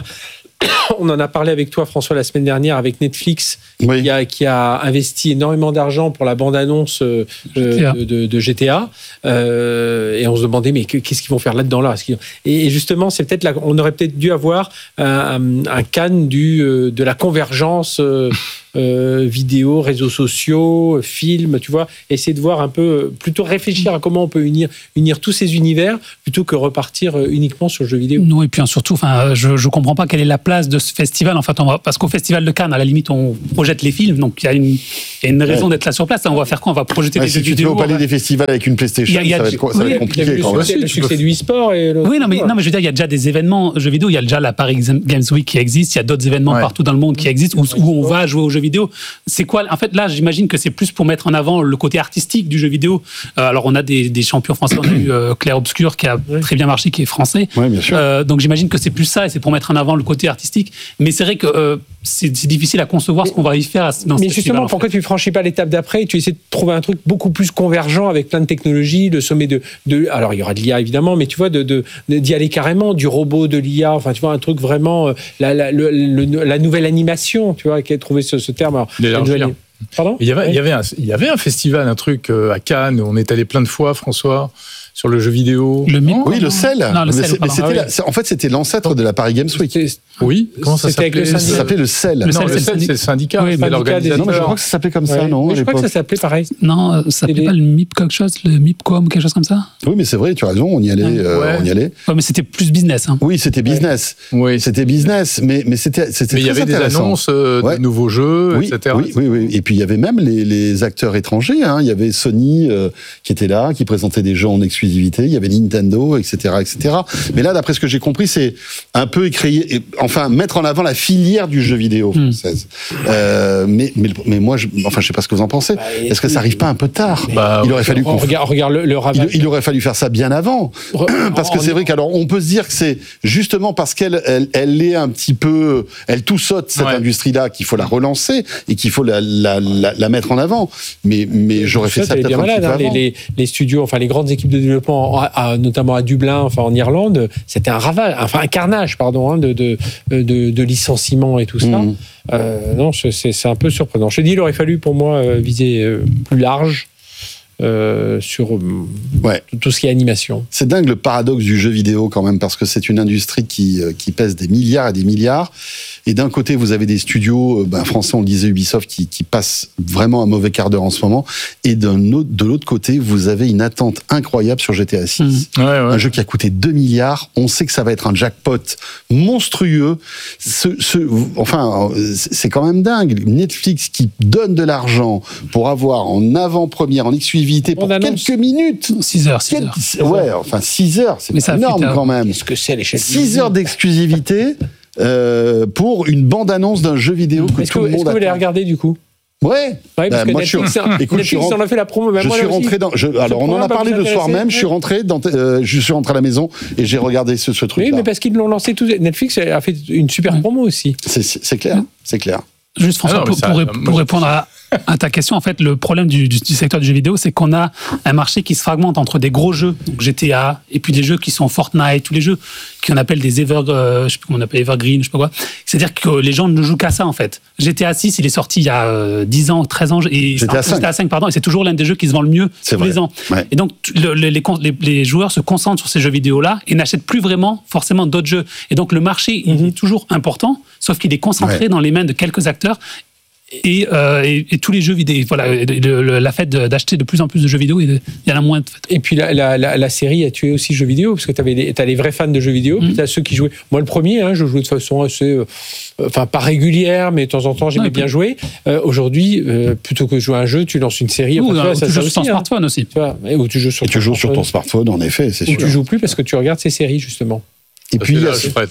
S4: On en a parlé avec toi, François, la semaine dernière, avec Netflix, oui. qui, a, qui a investi énormément d'argent pour la bande-annonce euh, de, de, de G T A. Euh, et on se demandait, mais qu'est-ce qu'ils vont faire là-dedans là Et justement, c'est peut-être là, on aurait peut-être dû avoir un, un Cannes du, de la convergence euh, euh, vidéo, réseaux sociaux, films, tu vois, essayer de voir un peu, plutôt réfléchir à comment on peut unir, unir tous ces univers, plutôt que repartir uniquement sur le jeu vidéo.
S3: Non, et puis surtout, enfin, je ne comprends pas quelle est la place de ce festival. En fait, on va, parce qu'au Festival de Cannes, à la limite, on projette les films, donc il y a une, il y a une raison ouais. d'être là sur place. On va faire quoi ? On va projeter
S2: ouais,
S3: des
S2: si
S3: vidéos.
S2: Si tu vas au palais des festivals avec une PlayStation, y a, y a, ça va être, ça oui, va être compliqué. Quand
S4: même. Le succès du e-sport et le...
S3: Oui, non mais, non, mais je veux dire, il y a déjà des événements jeux vidéo. Il y a déjà la Paris Games Week qui existe. Il y a d'autres événements ouais. partout dans le monde qui existent où, où on va jouer aux jeux vidéo. C'est quoi ? En fait, là, j'imagine que c'est plus pour mettre en avant le côté artistique du jeu vidéo. Euh, alors, on a des, des champions français. On a eu euh, Clair Obscur qui a oui. très bien marché, qui est français.
S2: Oui, bien sûr.
S3: Euh, donc, j'imagine que c'est plus ça et c'est pour mettre en avant le côté artistique. Mais c'est vrai que euh, c'est, c'est difficile à concevoir ce qu'on va y faire dans ce
S4: Mais justement, festival, pourquoi tu ne franchis pas l'étape d'après et tu essaies de trouver un truc beaucoup plus convergent avec plein de technologies, le sommet de, de alors il y aura de l'I A évidemment, mais tu vois de, de, de d'y aller carrément, du robot, de l'I A, enfin tu vois un truc vraiment la, la, le, le, la nouvelle animation, tu vois, qui a trouvé ce, ce terme. Alors,
S1: nouvelle...
S4: Pardon
S1: il y avait,
S4: oui.
S1: il y avait un, il y avait un festival, un truc à Cannes, on est allé plein de fois, François. Sur le jeu vidéo.
S3: Le M I P.
S2: Oui, le C E L.
S3: Non, le
S2: mais
S3: C E L
S2: mais c'était
S1: ah, oui.
S2: la, en fait, c'était l'ancêtre de la Paris Games Week.
S1: Oui, comment ça
S4: c'était
S1: s'appelait ?
S2: Ça s'appelait le C E L.
S1: Le non, le C E L, c'est le syndicat.
S3: Oui,
S1: c'est l'organisation.
S2: Non, mais je crois que ça s'appelait comme ça, ouais. non
S4: Je crois que ça s'appelait pareil.
S3: Non, ça s'appelait les... pas le M I P quelque chose, le M I P com ou quelque chose comme ça.
S2: Oui, mais c'est vrai, tu as raison, on y allait. Ouais. Euh, on y allait.
S3: Ouais, mais c'était plus business. Hein.
S2: Oui, c'était business.
S1: Oui,
S2: c'était business, mais mais c'était c'était
S1: mais très intéressant. Mais il y avait des annonces euh, ouais. de nouveaux jeux,
S2: oui,
S1: et cetera.
S2: Oui, oui, oui. Et puis il y avait même les, les acteurs étrangers. Hein. Il y avait Sony euh, qui était là, qui présentait des jeux en exclusivité. Il y avait Nintendo, et cetera, et cetera. Mais là, d'après ce que j'ai compris, c'est un peu créer, enfin mettre en avant la filière du jeu vidéo française. Mmh. Euh, mais, mais mais moi, je, enfin, je sais pas ce que vous en pensez. Bah, Est-ce que ça arrive pas un peu tard ?
S1: bah,
S2: Il aurait fallu qu'on
S4: regarde, regarde le, le
S2: il, il aurait fallu faire ça bien avant, Re... parce que c'est vrai qu'alors on peut se dire que c'est justement parce qu'elle elle, elle est un petit peu, elle tout saute cette ouais. industrie-là qu'il faut la relancer et qu'il faut la, la, la, la mettre en avant. Mais mais j'aurais fait ça, ça peut-être bien un malade, petit peu
S4: hein,
S2: avant.
S4: Les, les studios, enfin les grandes équipes de développement, à, notamment à Dublin, enfin en Irlande, c'était un ravage, enfin un carnage, pardon, hein, de, de, de, de licenciements et tout ça. Mmh. Euh, non, c'est, c'est un peu surprenant. Je te dis, il aurait fallu pour moi euh, viser euh, plus large. Euh, sur euh,
S2: ouais.
S4: tout ce qui est animation.
S2: C'est dingue le paradoxe du jeu vidéo quand même, parce que c'est une industrie qui, qui pèse des milliards et des milliards. Et d'un côté, vous avez des studios, ben, français, on le disait, Ubisoft, qui, qui passent vraiment un mauvais quart d'heure en ce moment. Et d'un autre, de l'autre côté, vous avez une attente incroyable sur G T A six. Mmh. Ouais, ouais. Un jeu qui a coûté deux milliards. On sait que ça va être un jackpot monstrueux. Ce, ce, enfin, c'est quand même dingue. Netflix qui donne de l'argent pour avoir en avant-première, en exclusivité, pour annonce. quelques minutes.
S3: six heures, six heures.
S2: Ouais, enfin six heures, c'est énorme quand même.
S4: Qu'est-ce que c'est l'échelle
S2: six heures d'exclusivité. Euh, pour une bande-annonce d'un jeu vidéo que
S4: est-ce
S2: tout
S4: que,
S2: le monde
S4: est-ce que vous l'avez regardé du coup ?
S2: Ouais.
S4: ouais parce
S2: bah,
S4: que
S2: moi,
S4: Netflix,
S2: je suis,
S4: écoute, Netflix, on a fait la promo.
S2: Je suis rentré dans. Je, alors, on en a parlé le soir même. Je suis rentré dans. Euh, je suis rentré à la maison et j'ai regardé ce, ce truc-là.
S4: Oui, mais parce qu'ils l'ont lancé tout. Netflix a fait une super promo aussi.
S2: C'est, c'est clair. C'est clair.
S3: Juste François, ah non, pour, ça, pour, pour répondre à, à ta question, en fait, le problème du, du, du secteur du jeu vidéo, c'est qu'on a un marché qui se fragmente entre des gros jeux, donc G T A, et puis des jeux qui sont Fortnite, tous les jeux qu'on appelle des ever, euh, je sais plus comment on appelle, evergreen, je sais pas quoi. C'est-à-dire que les gens ne jouent qu'à ça, en fait. G T A six, il est sorti il y a euh, dix ans, treize ans, et
S2: G T A cinq.
S3: G T A cinq, pardon, et c'est toujours l'un des jeux qui se vend le mieux
S2: c'est
S3: tous
S2: vrai.
S3: les ans.
S2: Ouais.
S3: Et donc, le, les, les, les joueurs se concentrent sur ces jeux vidéo-là et n'achètent plus vraiment forcément d'autres jeux. Et donc, le marché, mm-hmm. il est toujours important, sauf qu'il est concentré ouais. dans les mains de quelques acteurs. Et, euh, et, et tous les jeux vidéo, voilà, le, le, la fait d'acheter de plus en plus de jeux vidéo, il y en a moins. En fait.
S4: Et puis la, la, la, la série a tué aussi jeux vidéo, parce que tu as les vrais fans de jeux vidéo, mmh. puis tu as ceux qui jouaient. Moi, le premier, hein, je jouais de façon assez, euh, enfin pas régulière, mais de temps en temps, j'aimais ouais, bien puis... jouer. Euh, Aujourd'hui, euh, plutôt que de jouer à un jeu, tu lances une série.
S3: Ou,
S4: enfin,
S3: euh,
S4: tu, vois,
S3: tu
S4: ça,
S3: joues
S4: ça
S3: sur ton
S4: aussi,
S3: smartphone
S4: hein.
S3: aussi.
S4: Tu vois, ou tu joues sur,
S2: et tu joues sur ton smartphone, en effet, c'est sûr.
S4: Ou tu joues plus parce que tu regardes ces séries, justement.
S2: Et puis,
S1: là, je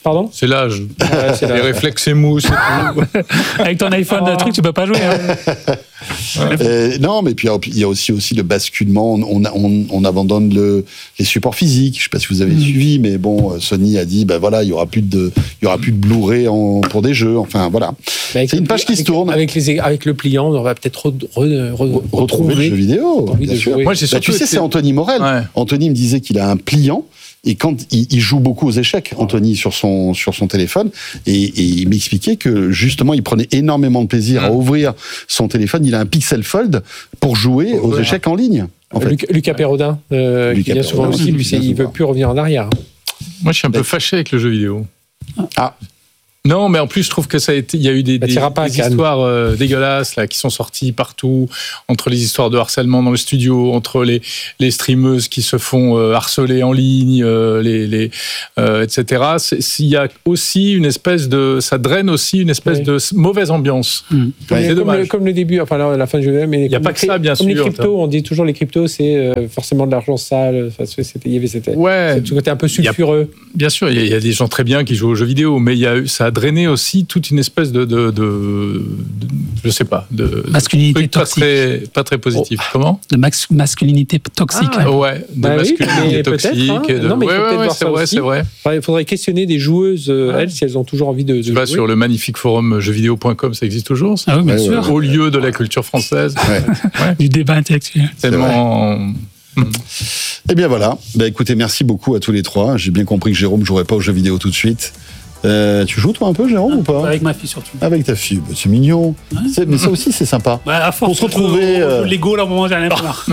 S4: Pardon ?
S1: C'est l'âge.
S4: Ouais, c'est
S1: Les
S4: l'âge.
S1: réflexes émous, c'est tout.
S3: Avec ton iPhone,
S4: Oh.
S3: le truc, tu peux pas jouer. Hein.
S2: Euh, non, mais puis il y a aussi, aussi le basculement. On, on, on, on abandonne le, les supports physiques. Je sais pas si vous avez mmh. suivi, mais bon, Sony a dit, ben voilà, il y aura plus de, il y aura plus de Blu-ray en, pour des jeux. Enfin voilà. C'est une page qui
S4: avec,
S2: se tourne.
S4: Avec, les, avec le pliant, on va peut-être re, re, re,
S2: retrouver,
S4: retrouver
S2: le jeu vidéo. Bien sûr.
S1: Moi, j'ai
S2: bah, tu sais,
S1: été...
S2: c'est Anthony Morel. Ouais. Anthony me disait qu'il a un pliant. Et quand il, il joue beaucoup aux échecs, Anthony, sur son, sur son téléphone, et, et il m'expliquait que justement, il prenait énormément de plaisir mmh. à ouvrir son téléphone. Il a un Pixel Fold pour jouer aux échecs en ligne. En fait.
S4: Lucas, Lucas Perrodin, euh, Lucas qui vient souvent aussi, lui, il ne veut plus revenir en arrière.
S1: Moi, je suis un peu fâché avec le jeu vidéo.
S2: Ah.
S1: Non, mais en plus, je trouve que ça a été. Il y a eu des, des,
S4: pas,
S1: des histoires euh, dégueulasses là qui sont sorties partout, entre les histoires de harcèlement dans le studio, entre les les streameuses qui se font euh, harceler en ligne, euh, les les euh, et cetera. Il y a aussi une espèce de, ça draine aussi une espèce oui. de mauvaise ambiance.
S4: Mmh. C'est comme dommage. Le, comme le début, enfin là, la fin du jeu, mais
S1: il n'y a pas que ça, bien
S4: comme
S1: sûr.
S4: Comme les cryptos, on dit toujours les cryptos, c'est euh, forcément de l'argent sale. Enfin, c'était, il y avait c'était.
S1: Ouais.
S4: Ce côté un peu sulfureux.
S1: A, bien sûr, il y, y a des gens très bien qui jouent aux jeux vidéo, mais il y a eu, ça a drainé aussi toute une espèce de, de, de, de je sais pas, de
S3: masculinité toxique,
S1: pas très, pas très positif. Oh. Comment ?
S3: De max, masculinité toxique.
S1: Ah, ouais, de
S4: bah
S1: masculinité
S4: oui,
S1: toxique.
S4: Hein.
S1: De...
S4: Non, mais il faut
S1: ouais,
S4: peut-être
S1: ouais,
S4: voir
S1: c'est
S4: ça
S1: vrai,
S4: aussi.
S1: c'est vrai.
S4: Il faudrait questionner des joueuses, ouais. elles, si elles ont toujours envie de, de
S1: tu vas
S4: jouer.
S1: sur le magnifique forum jeux vidéo point com, ça existe toujours, ça ?
S3: Ah oui, bien
S2: ouais,
S3: sûr.
S2: Ouais,
S1: au lieu de la culture française.
S2: Ouais.
S3: Ouais. Du débat intellectuel.
S1: Tellement.
S2: Eh bien voilà, bah, écoutez, merci beaucoup à tous les trois. J'ai bien compris que Jérôme ne jouerait pas aux jeux vidéo tout de suite. Euh, tu joues toi un peu, Jérôme,
S3: ah,
S2: ou pas ?
S3: Avec ma fille surtout.
S2: Avec ta fille, bah, c'est mignon. Ouais. C'est, mais ça aussi, c'est sympa.
S3: Ouais, à force
S2: pour se retrouver.
S3: Euh... Lego, là, au moment, j'en ai marre.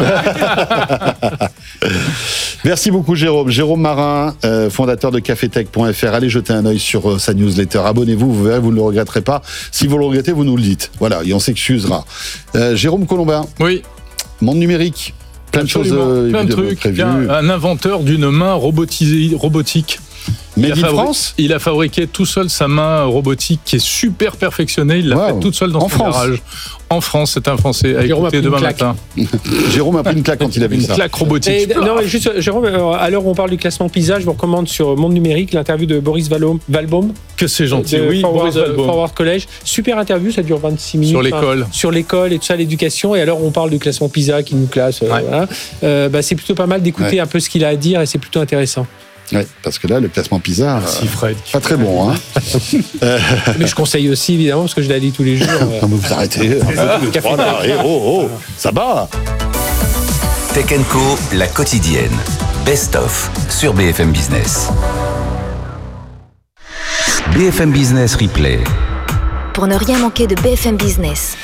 S2: Merci beaucoup, Jérôme. Jérôme Marin, euh, fondateur de cafetech point f r. Allez jeter un œil sur euh, sa newsletter. Abonnez-vous, vous verrez, vous ne le regretterez pas. Si vous le regrettez, vous nous le dites. Voilà, et on s'excusera. Euh, Jérôme Colombin.
S1: Oui.
S2: Monde numérique. Plein de choses euh,
S1: plein de trucs.
S2: prévues.
S1: Un, un inventeur d'une main robotisée, robotique.
S2: Made in
S1: fabri-
S2: France ?
S1: Il a fabriqué tout seul sa main robotique qui est super perfectionnée. Il l'a wow. fait toute seule dans
S2: en
S1: son
S2: France.
S1: garage. En France, c'est un Français. À
S4: Jérôme
S1: écouter demain matin.
S2: Jérôme a pris une claque quand il a vu
S1: une
S2: ça.
S1: Une claque robotique.
S4: Et, non, mais juste, Jérôme, à l'heure où on parle du classement PISA, je vous recommande sur Monde Numérique l'interview de Boris Valbaum.
S1: Que c'est gentil,
S4: de
S1: oui.
S4: Forward,
S1: Boris Valbaum.
S4: Forward College. Super interview, ça dure vingt-six minutes.
S1: Sur l'école.
S4: Hein, sur l'école et tout ça, l'éducation. Et alors, on parle du classement PISA qui nous classe. Euh,
S1: ouais.
S4: voilà. euh, bah, c'est plutôt pas mal d'écouter
S2: ouais.
S4: un peu ce qu'il a à dire et c'est plutôt intéressant.
S2: Oui, parce que là, le classement PISA,
S1: Merci, Fred.
S2: Pas très bon. Hein.
S4: Mais je conseille aussi, évidemment, parce que je la lis tous les jours. Euh...
S2: Non, mais vous arrêtez. Voilà, et oh, oh, ça bat.
S5: Tech and Co, la quotidienne. Best of sur B F M Business. B F M Business Replay.
S6: Pour ne rien manquer de B F M Business.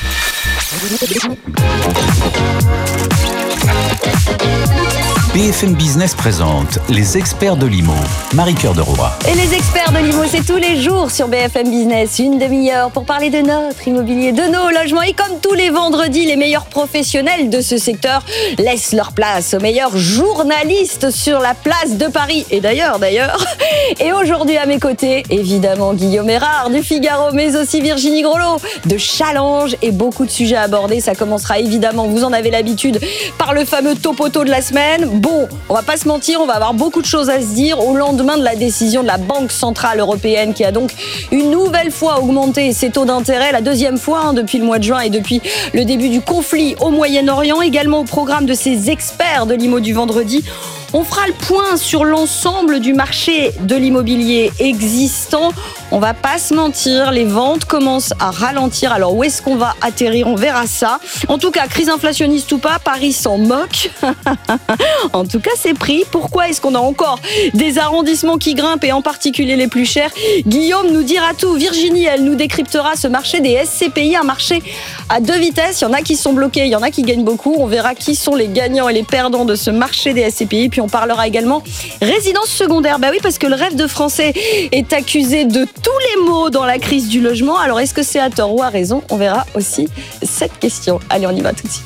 S5: B F M Business présente les experts de l'I M O, Marie-Cœur de Roy.
S7: Et les experts de l'I M O, c'est tous les jours sur B F M Business, une demi-heure pour parler de notre immobilier, de nos logements. Et comme tous les vendredis, les meilleurs professionnels de ce secteur laissent leur place aux meilleurs journalistes sur la place de Paris. Et d'ailleurs, d'ailleurs. Et aujourd'hui, à mes côtés, évidemment, Guillaume Erard du Figaro, mais aussi Virginie Grolot de Challenge et beaucoup de sujets abordés. Ça commencera évidemment, vous en avez l'habitude, par le fameux topoto de la semaine. Bon, on va pas se mentir, on va avoir beaucoup de choses à se dire au lendemain de la décision de la Banque Centrale Européenne qui a donc une nouvelle fois augmenté ses taux d'intérêt, la deuxième fois hein, depuis le mois de juin et depuis le début du conflit au Moyen-Orient. Également au programme de ces experts de l'I M O du vendredi, on fera le point sur l'ensemble du marché de l'immobilier existant. On va pas se mentir, les ventes commencent à ralentir. Alors où est-ce qu'on va atterrir ? On verra ça. En tout cas, crise inflationniste ou pas, Paris s'en moque. En tout cas, c'est pris. Pourquoi est-ce qu'on a encore des arrondissements qui grimpent et en particulier les plus chers ? Guillaume nous dira tout. Virginie, elle nous décryptera ce marché des S C P I, un marché à deux vitesses. Il y en a qui sont bloqués, il y en a qui gagnent beaucoup. On verra qui sont les gagnants et les perdants de ce marché des S C P I. Puis on parlera également résidence secondaire. Bah oui, parce que le rêve de Français est accusé de tous les maux dans la crise du logement. Alors est-ce que c'est à tort ou à raison ? On verra aussi cette question. Allez, on y va tout de suite.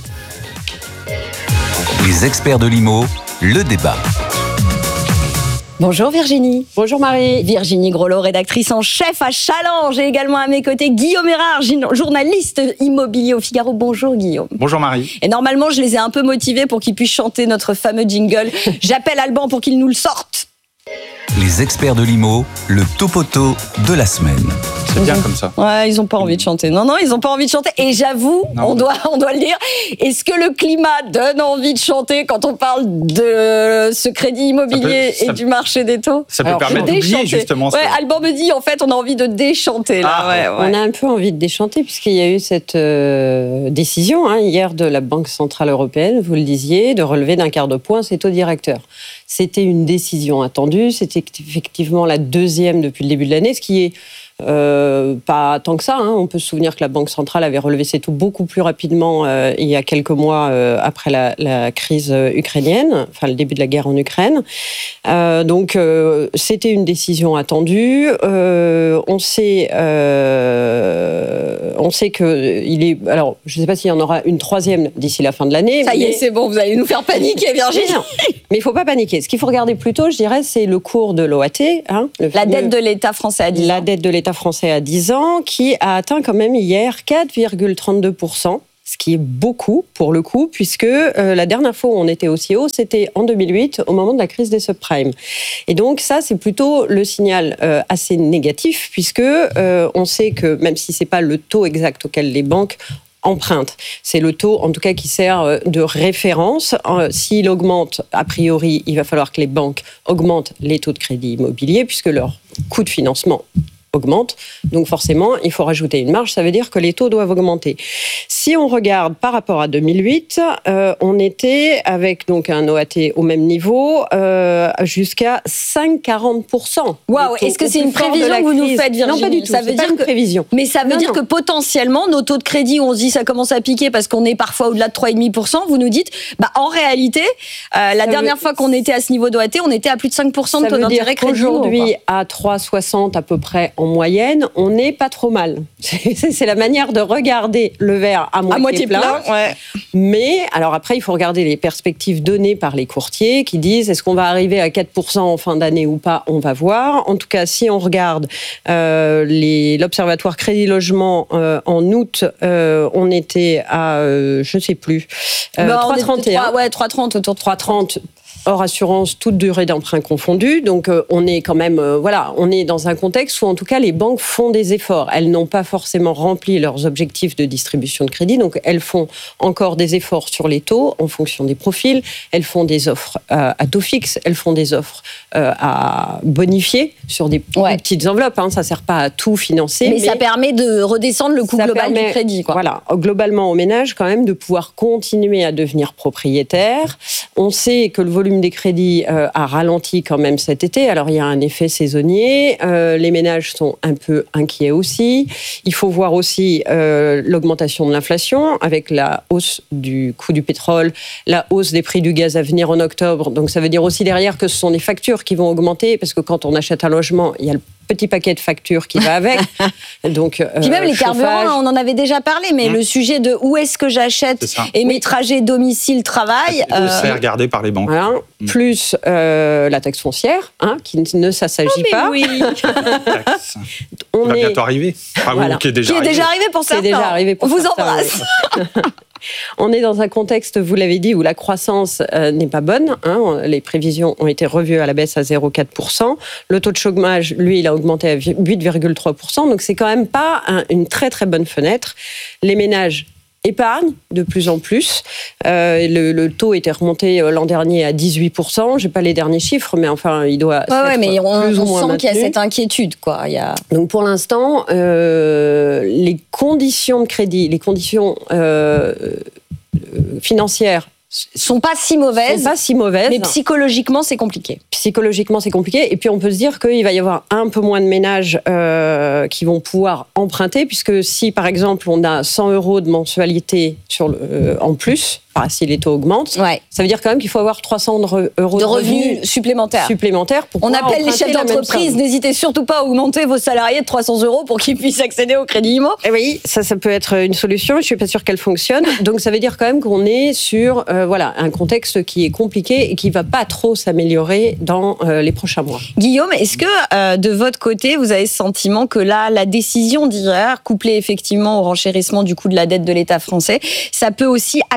S5: Les experts de l'I M O, le débat.
S7: Bonjour Virginie.
S8: Bonjour Marie.
S7: Virginie Grolot, rédactrice en chef à Challenge, et également à mes côtés Guillaume Erard, journaliste immobilier au Figaro. Bonjour Guillaume.
S9: Bonjour Marie.
S7: Et normalement, je les ai un peu motivés pour qu'ils puissent chanter notre fameux jingle. J'appelle Alban pour qu'il nous le sorte.
S5: Les experts de l'I M O, le topoto de la semaine.
S1: C'est bien comme ça.
S7: Ouais, ils ont pas envie de chanter. Non, non, ils ont pas envie de chanter. Et j'avoue, on doit, on doit le dire. Est-ce que le climat donne envie de chanter quand on parle de ce crédit immobilier
S8: ça peut, ça,
S7: et du marché des taux?
S8: Ça peut Alors, permettre d'oublier justement.
S7: Ouais, ça. Alban me dit en fait, on a envie de déchanter. Là.
S9: Ah,
S7: ouais, ouais.
S9: On a un peu envie de déchanter puisqu'il y a eu cette euh, décision hein, hier de la Banque centrale européenne, vous le disiez, de relever d'un quart de point ses taux directeurs. C'était une décision attendue. C'était effectivement la deuxième depuis le début de l'année, ce qui est Euh, pas tant que ça. Hein. On peut se souvenir que la Banque centrale avait relevé ses taux beaucoup plus rapidement euh, il y a quelques mois euh, après la, la crise ukrainienne, enfin le début de la guerre en Ukraine. Euh, donc euh, c'était une décision attendue. Euh, on sait, euh, on sait que il est. Alors je ne sais pas s'il y en aura une troisième d'ici la fin de l'année.
S7: Ça y
S9: mais...
S7: est, c'est bon, vous allez nous faire paniquer, Virginie.
S9: Mais il ne faut pas paniquer. Ce qu'il faut regarder plutôt, je dirais, c'est le cours de l'O A T. Hein, le
S7: la
S9: fameux...
S7: dette de l'État français à dix ans.
S9: La dette de l'État français à dix ans, qui a atteint quand même hier quatre virgule trente-deux pour cent, ce qui est beaucoup pour le coup, puisque euh, la dernière fois où on était aussi haut, c'était en deux mille huit, au moment de la crise des subprimes. Et donc ça, c'est plutôt le signal euh, assez négatif, puisque euh, on sait que, même si c'est pas le taux exact auquel les banques emprunte. C'est le taux, en tout cas, qui sert de référence. S'il augmente, a priori, il va falloir que les banques augmentent les taux de crédit immobilier, puisque leur coût de financement augmente. Donc forcément, il faut rajouter une marge. Ça veut dire que les taux doivent augmenter. Si on regarde par rapport à deux mille huit, euh, on était avec donc un O A T au même niveau euh, jusqu'à cinq virgule quarante pour cent.
S7: Waouh, est-ce que c'est une prévision que vous nous faites, Virginie?
S9: Non, pas du tout.
S7: Ça veut
S9: c'est
S7: dire
S9: pas une
S7: que...
S9: prévision.
S7: Mais ça veut
S9: non,
S7: dire
S9: non.
S7: que potentiellement, nos taux de crédit, on se dit ça commence à piquer parce qu'on est parfois au-delà de trois virgule cinq pour cent. Vous nous dites, bah en réalité, euh, la ça dernière veut... fois qu'on était à ce niveau d'O A T, on était à plus de cinq pour cent de taux d'intérêt crédit.
S9: Aujourd'hui, à trois virgule soixante à peu près en moyenne, on n'est pas trop mal. C'est, c'est la manière de regarder le verre à moitié,
S7: à moitié
S9: plein.
S7: plein ouais.
S9: Mais, alors après, il faut regarder les perspectives données par les courtiers qui disent est-ce qu'on va arriver à quatre pour cent en fin d'année ou pas? On va voir. En tout cas, si on regarde euh, les, l'Observatoire Crédit Logement euh, en août, euh, on était à, euh, je ne sais plus, euh,
S7: bah,
S9: trois virgule trente et un.
S7: Ouais, trois virgule trente, autour de trois virgule trente.
S9: Hors assurance, toute durée d'emprunt confondue. Donc, euh, on est quand même, euh, voilà, on est dans un contexte où, en tout cas, les banques font des efforts. Elles n'ont pas forcément rempli leurs objectifs de distribution de crédit. Donc, elles font encore des efforts sur les taux en fonction des profils. Elles font des offres euh, à taux fixe. Elles font des offres euh, à bonifier sur des ouais. petites enveloppes. Hein. Ça ne sert pas à tout financer.
S7: Mais, mais ça permet de redescendre le coût global
S9: permet,
S7: du crédit. Quoi.
S9: Voilà, globalement, aux ménages, quand même, de pouvoir continuer à devenir propriétaires. On sait que le volume des crédits euh, a ralenti quand même cet été. Alors, il y a un effet saisonnier. Euh, les ménages sont un peu inquiets aussi. Il faut voir aussi euh, l'augmentation de l'inflation avec la hausse du coût du pétrole, la hausse des prix du gaz à venir en octobre. Donc, ça veut dire aussi derrière que ce sont les factures qui vont augmenter parce que quand on achète un logement, il y a le petit paquet de factures qui va avec. Donc, euh,
S7: puis même les
S9: chauffage.
S7: carburants, on en avait déjà parlé, mais mmh. le sujet de où est-ce que j'achète et mes trajets domicile-travail...
S8: Euh... C'est regardé par les banques.
S9: Voilà. Mmh. Plus euh, la taxe foncière, hein, qui ne s'assagit
S7: oh, mais
S9: pas.
S7: Oui.
S8: On va est... bientôt arriver. Ah,
S7: voilà.
S8: oui, qui est déjà
S7: qui
S8: arrivé.
S7: Est déjà arrivé pour certains.
S9: Qui est déjà arrivé pour
S7: on vous
S9: certains,
S7: embrasse.
S9: Oui. On est dans un contexte, vous l'avez dit, où la croissance euh, n'est pas bonne. Hein. Les prévisions ont été revues à la baisse à zéro virgule quatre pour cent. Le taux de chômage, lui, il a augmenté à huit virgule trois pour cent. Donc, c'est quand même pas un, une très, très bonne fenêtre. Les ménages épargnent de plus en plus. Euh, le, le taux était remonté l'an dernier à dix-huit pour cent. Je n'ai pas les derniers chiffres, mais enfin, il doit
S7: ouais, ouais, mais on,
S9: plus
S7: on
S9: ou moins
S7: sent
S9: maintenu.
S7: qu'il y a cette inquiétude, quoi. Il y a...
S9: Donc, pour l'instant, euh, les conditions de crédit, les conditions euh, financières
S7: sont pas si mauvaises,
S9: sont pas si mauvaises,
S7: mais psychologiquement c'est compliqué.
S9: Psychologiquement c'est compliqué, et puis on peut se dire qu'il va y avoir un peu moins de ménages euh, qui vont pouvoir emprunter, puisque si par exemple on a cent euros de mensualité sur le, euh, en plus, enfin, si les taux augmentent,
S7: ouais.
S9: ça veut dire quand même qu'il faut avoir trois cents euros de revenus,
S7: de revenus supplémentaires.
S9: supplémentaires pour
S7: on appelle les chefs d'entreprise, n'hésitez surtout pas à augmenter vos salariés de trois cents euros pour qu'ils puissent accéder au crédit immo.
S9: Et oui, ça, ça peut être une solution, je ne suis pas sûre qu'elle fonctionne. Donc ça veut dire quand même qu'on est sur euh, voilà, un contexte qui est compliqué et qui ne va pas trop s'améliorer dans euh, les prochains mois.
S7: Guillaume, est-ce que euh, de votre côté, vous avez ce sentiment que là, la décision d'hier, couplée effectivement au renchérissement du coût de la dette de l'État français, ça peut aussi accélérer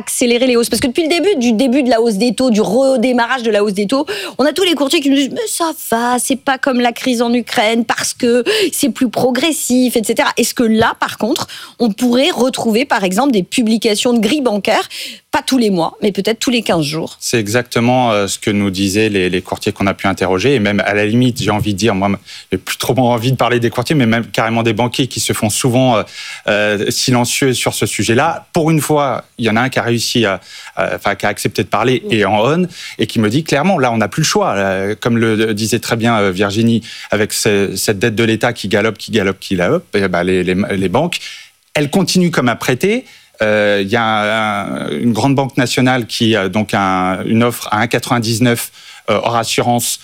S7: gérer les hausses? Parce que depuis le début du début de la hausse des taux, du redémarrage de la hausse des taux, on a tous les courtiers qui nous disent mais ça va, c'est pas comme la crise en Ukraine parce que c'est plus progressif, et cetera. Est-ce que là, par contre, on pourrait retrouver par exemple des publications de grilles bancaires, pas tous les mois, mais peut-être tous les quinze jours?
S8: C'est exactement ce que nous disaient les, les courtiers qu'on a pu interroger, et même à la limite, j'ai envie de dire, moi, j'ai plus trop envie de parler des courtiers, mais même carrément des banquiers qui se font souvent euh, silencieux sur ce sujet-là. Pour une fois, il y en a un qui a réussi à, à enfin, qui a accepté de parler et en on, et qui me dit clairement, là, on n'a plus le choix. Là, comme le disait très bien Virginie, avec ce, cette dette de l'État qui galope, qui galope, qui galope, et ben les, les, les banques, elles continuent comme à prêter. Il euh, y a un, une grande banque nationale qui a donc un, une offre à un virgule quatre-vingt-dix-neuf euh, hors assurance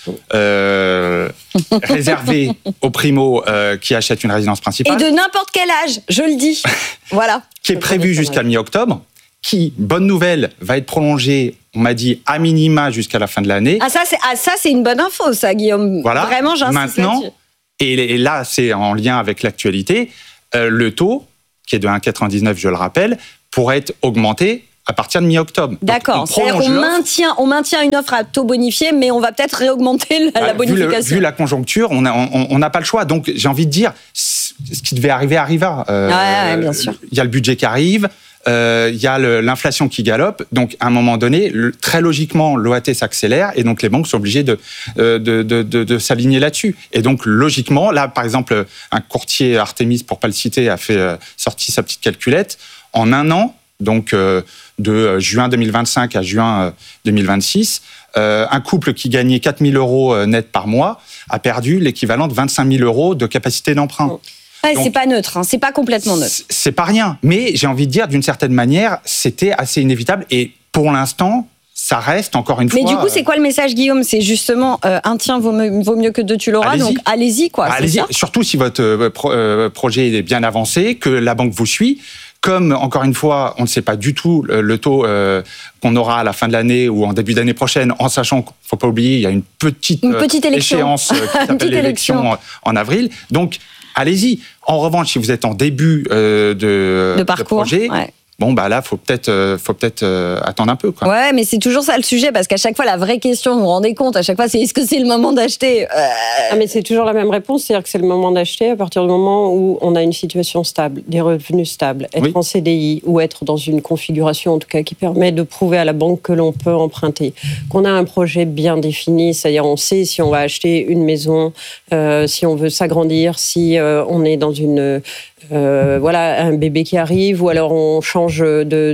S8: euh, réservée aux primo euh, qui achètent une résidence principale.
S7: Et de n'importe quel âge, je le dis. Voilà.
S8: Qui est prévue jusqu'à mi-octobre, qui, bonne nouvelle, va être prolongée, on m'a dit, à minima jusqu'à la fin de l'année.
S7: Ah ça, c'est, ah, ça, c'est une bonne info, ça, Guillaume.
S8: Voilà.
S7: Vraiment, j'insiste
S8: Maintenant,
S7: là-dessus.
S8: Et, et là, c'est en lien avec l'actualité, euh, le taux, qui est de un virgule quatre-vingt-dix-neuf, je le rappelle, pourrait être augmenté à partir de mi-octobre.
S7: D'accord. C'est-à-dire qu'on maintient, on maintient une offre à taux bonifié, mais on va peut-être réaugmenter la, bah, la bonification.
S8: Vu, le, vu la conjoncture, on n'a on, on pas le choix. Donc, j'ai envie de dire, ce qui devait arriver arriva.
S7: Euh, ouais, ouais, bien sûr.
S8: Il y a le budget qui arrive. Il euh, y a le, l'inflation qui galope, donc à un moment donné, le, très logiquement, l'O A T s'accélère et donc les banques sont obligées de, de, de, de, de s'aligner là-dessus. Et donc logiquement, là par exemple, un courtier Artemis, pour pas le citer, a fait euh, sorti sa petite calculette. En un an, donc euh, de juin deux mille vingt-cinq à juin euh, deux mille vingt-six, euh, un couple qui gagnait quatre mille euros euh, net par mois a perdu l'équivalent de vingt-cinq mille euros de capacité d'emprunt.
S7: Oh. Ouais, donc, c'est pas neutre, hein, c'est pas complètement neutre.
S8: C'est pas rien, mais j'ai envie de dire, d'une certaine manière, c'était assez inévitable. Et pour l'instant, ça reste encore une
S7: mais
S8: fois...
S7: Mais du coup, c'est quoi le message, Guillaume? C'est justement, euh, un tien vaut mieux, vaut mieux que deux, tu l'auras, allez-y. Donc allez-y, quoi.
S8: Bah, allez-y,
S7: ça
S8: surtout si votre euh, pro, euh, projet est bien avancé, que la banque vous suit. Comme, encore une fois, on ne sait pas du tout le, le taux euh, qu'on aura à la fin de l'année ou en début d'année prochaine, en sachant qu'il ne faut pas oublier, il y a une petite,
S7: une petite
S8: euh, échéance euh, qui s'appelle l'élection en avril. Donc, allez-y. En revanche, si vous êtes en début euh, de,
S7: de, parcours,
S8: de projet, ouais. bon, bah là, faut peut-être, euh, faut peut-être euh, attendre un peu, quoi.
S7: Ouais, mais c'est toujours ça le sujet, parce qu'à chaque fois, la vraie question, vous vous rendez compte, à chaque fois, c'est est-ce que c'est le moment d'acheter? euh...
S9: ah, mais c'est toujours la même réponse, c'est-à-dire que c'est le moment d'acheter à partir du moment où on a une situation stable, des revenus stables, être oui. en C D I ou être dans une configuration, en tout cas, qui permet de prouver à la banque que l'on peut emprunter, qu'on a un projet bien défini, c'est-à-dire on sait si on va acheter une maison, euh, si on veut s'agrandir, si euh, on est dans une... Euh, voilà, un bébé qui arrive, ou alors on change de... De,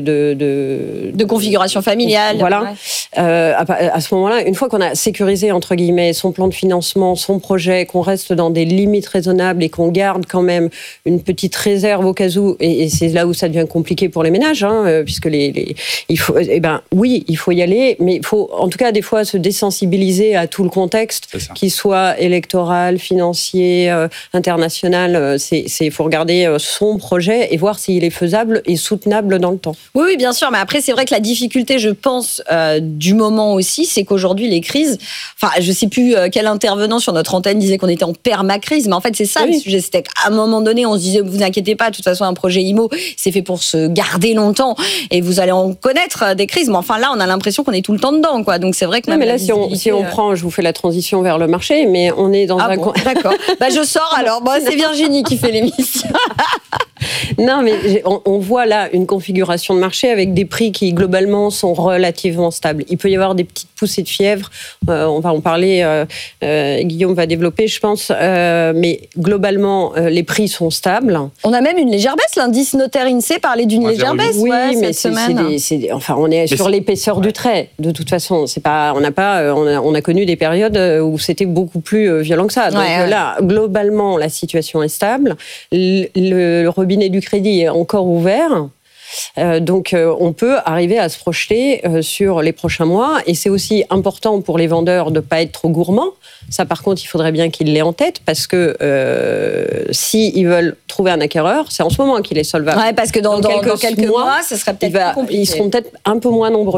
S7: de, de configuration familiale.
S9: Voilà.
S7: Ouais.
S9: Euh, à, à ce moment-là, une fois qu'on a sécurisé, entre guillemets, son plan de financement, son projet, qu'on reste dans des limites raisonnables et qu'on garde quand même une petite réserve au cas où, et, et c'est là où ça devient compliqué pour les ménages, hein, puisque les, les, il faut, eh ben, oui, il faut y aller, mais il faut, en tout cas, des fois, se désensibiliser à tout le contexte, qu'il soit électoral, financier, euh, international. C'est, c'est, faut regarder son projet et voir s'il est faisable et soutenable dans le temps.
S7: Oui, oui, bien sûr, mais après, c'est vrai que la difficulté, je pense, euh, du moment aussi, c'est qu'aujourd'hui, les crises, enfin, je ne sais plus quel intervenant sur notre antenne disait qu'on était en permacrise, mais en fait, c'est ça oui. le sujet. C'était qu'à un moment donné, on se disait, vous inquiétez pas, de toute façon, un projet I M O, c'est fait pour se garder longtemps et vous allez en connaître des crises. Mais enfin, là, on a l'impression qu'on est tout le temps dedans, quoi. Donc, c'est vrai que
S9: non, mais là, si on, si on euh... prend, je vous fais la transition vers le marché, mais on est dans
S7: ah
S9: un...
S7: Bon, d'accord. Bah, je sors alors. Bon, c'est Virginie qui fait l'émission.
S9: Non, mais on, on voit là une configuration de marché avec des prix qui, globalement, sont relativement stables. Il peut y avoir des petites poussées de fièvre. Euh, on va en parler. Euh, euh, Guillaume va développer, je pense. Euh, mais globalement, euh, les prix sont stables.
S7: On a même une légère baisse. L'indice notaire INSEE parlait d'une ouais, légère baisse.
S9: Oui,
S7: ouais,
S9: mais
S7: cette
S9: c'est,
S7: semaine.
S9: c'est des, c'est des, enfin, on est mais sur c'est... l'épaisseur ouais. du trait. De toute façon, c'est pas. On n'a pas. On a, on a connu des périodes où c'était beaucoup plus violent que ça. Donc ouais, ouais. là, globalement, la situation est stable. Le, le robinet du crédit est encore ouvert. Euh, donc, euh, on peut arriver à se projeter euh, sur les prochains mois. Et c'est aussi important pour les vendeurs de ne pas être trop gourmands. Ça, par contre, il faudrait bien qu'ils l'aient en tête parce que euh, s'ils veulent trouver un acquéreur, c'est en ce moment qu'il est solvable.
S7: Ouais, parce que dans, dans, quelques, dans quelques mois, mois, ça serait peut-être
S9: va,
S7: compliqué.
S9: Ils seront peut-être un peu moins nombreux.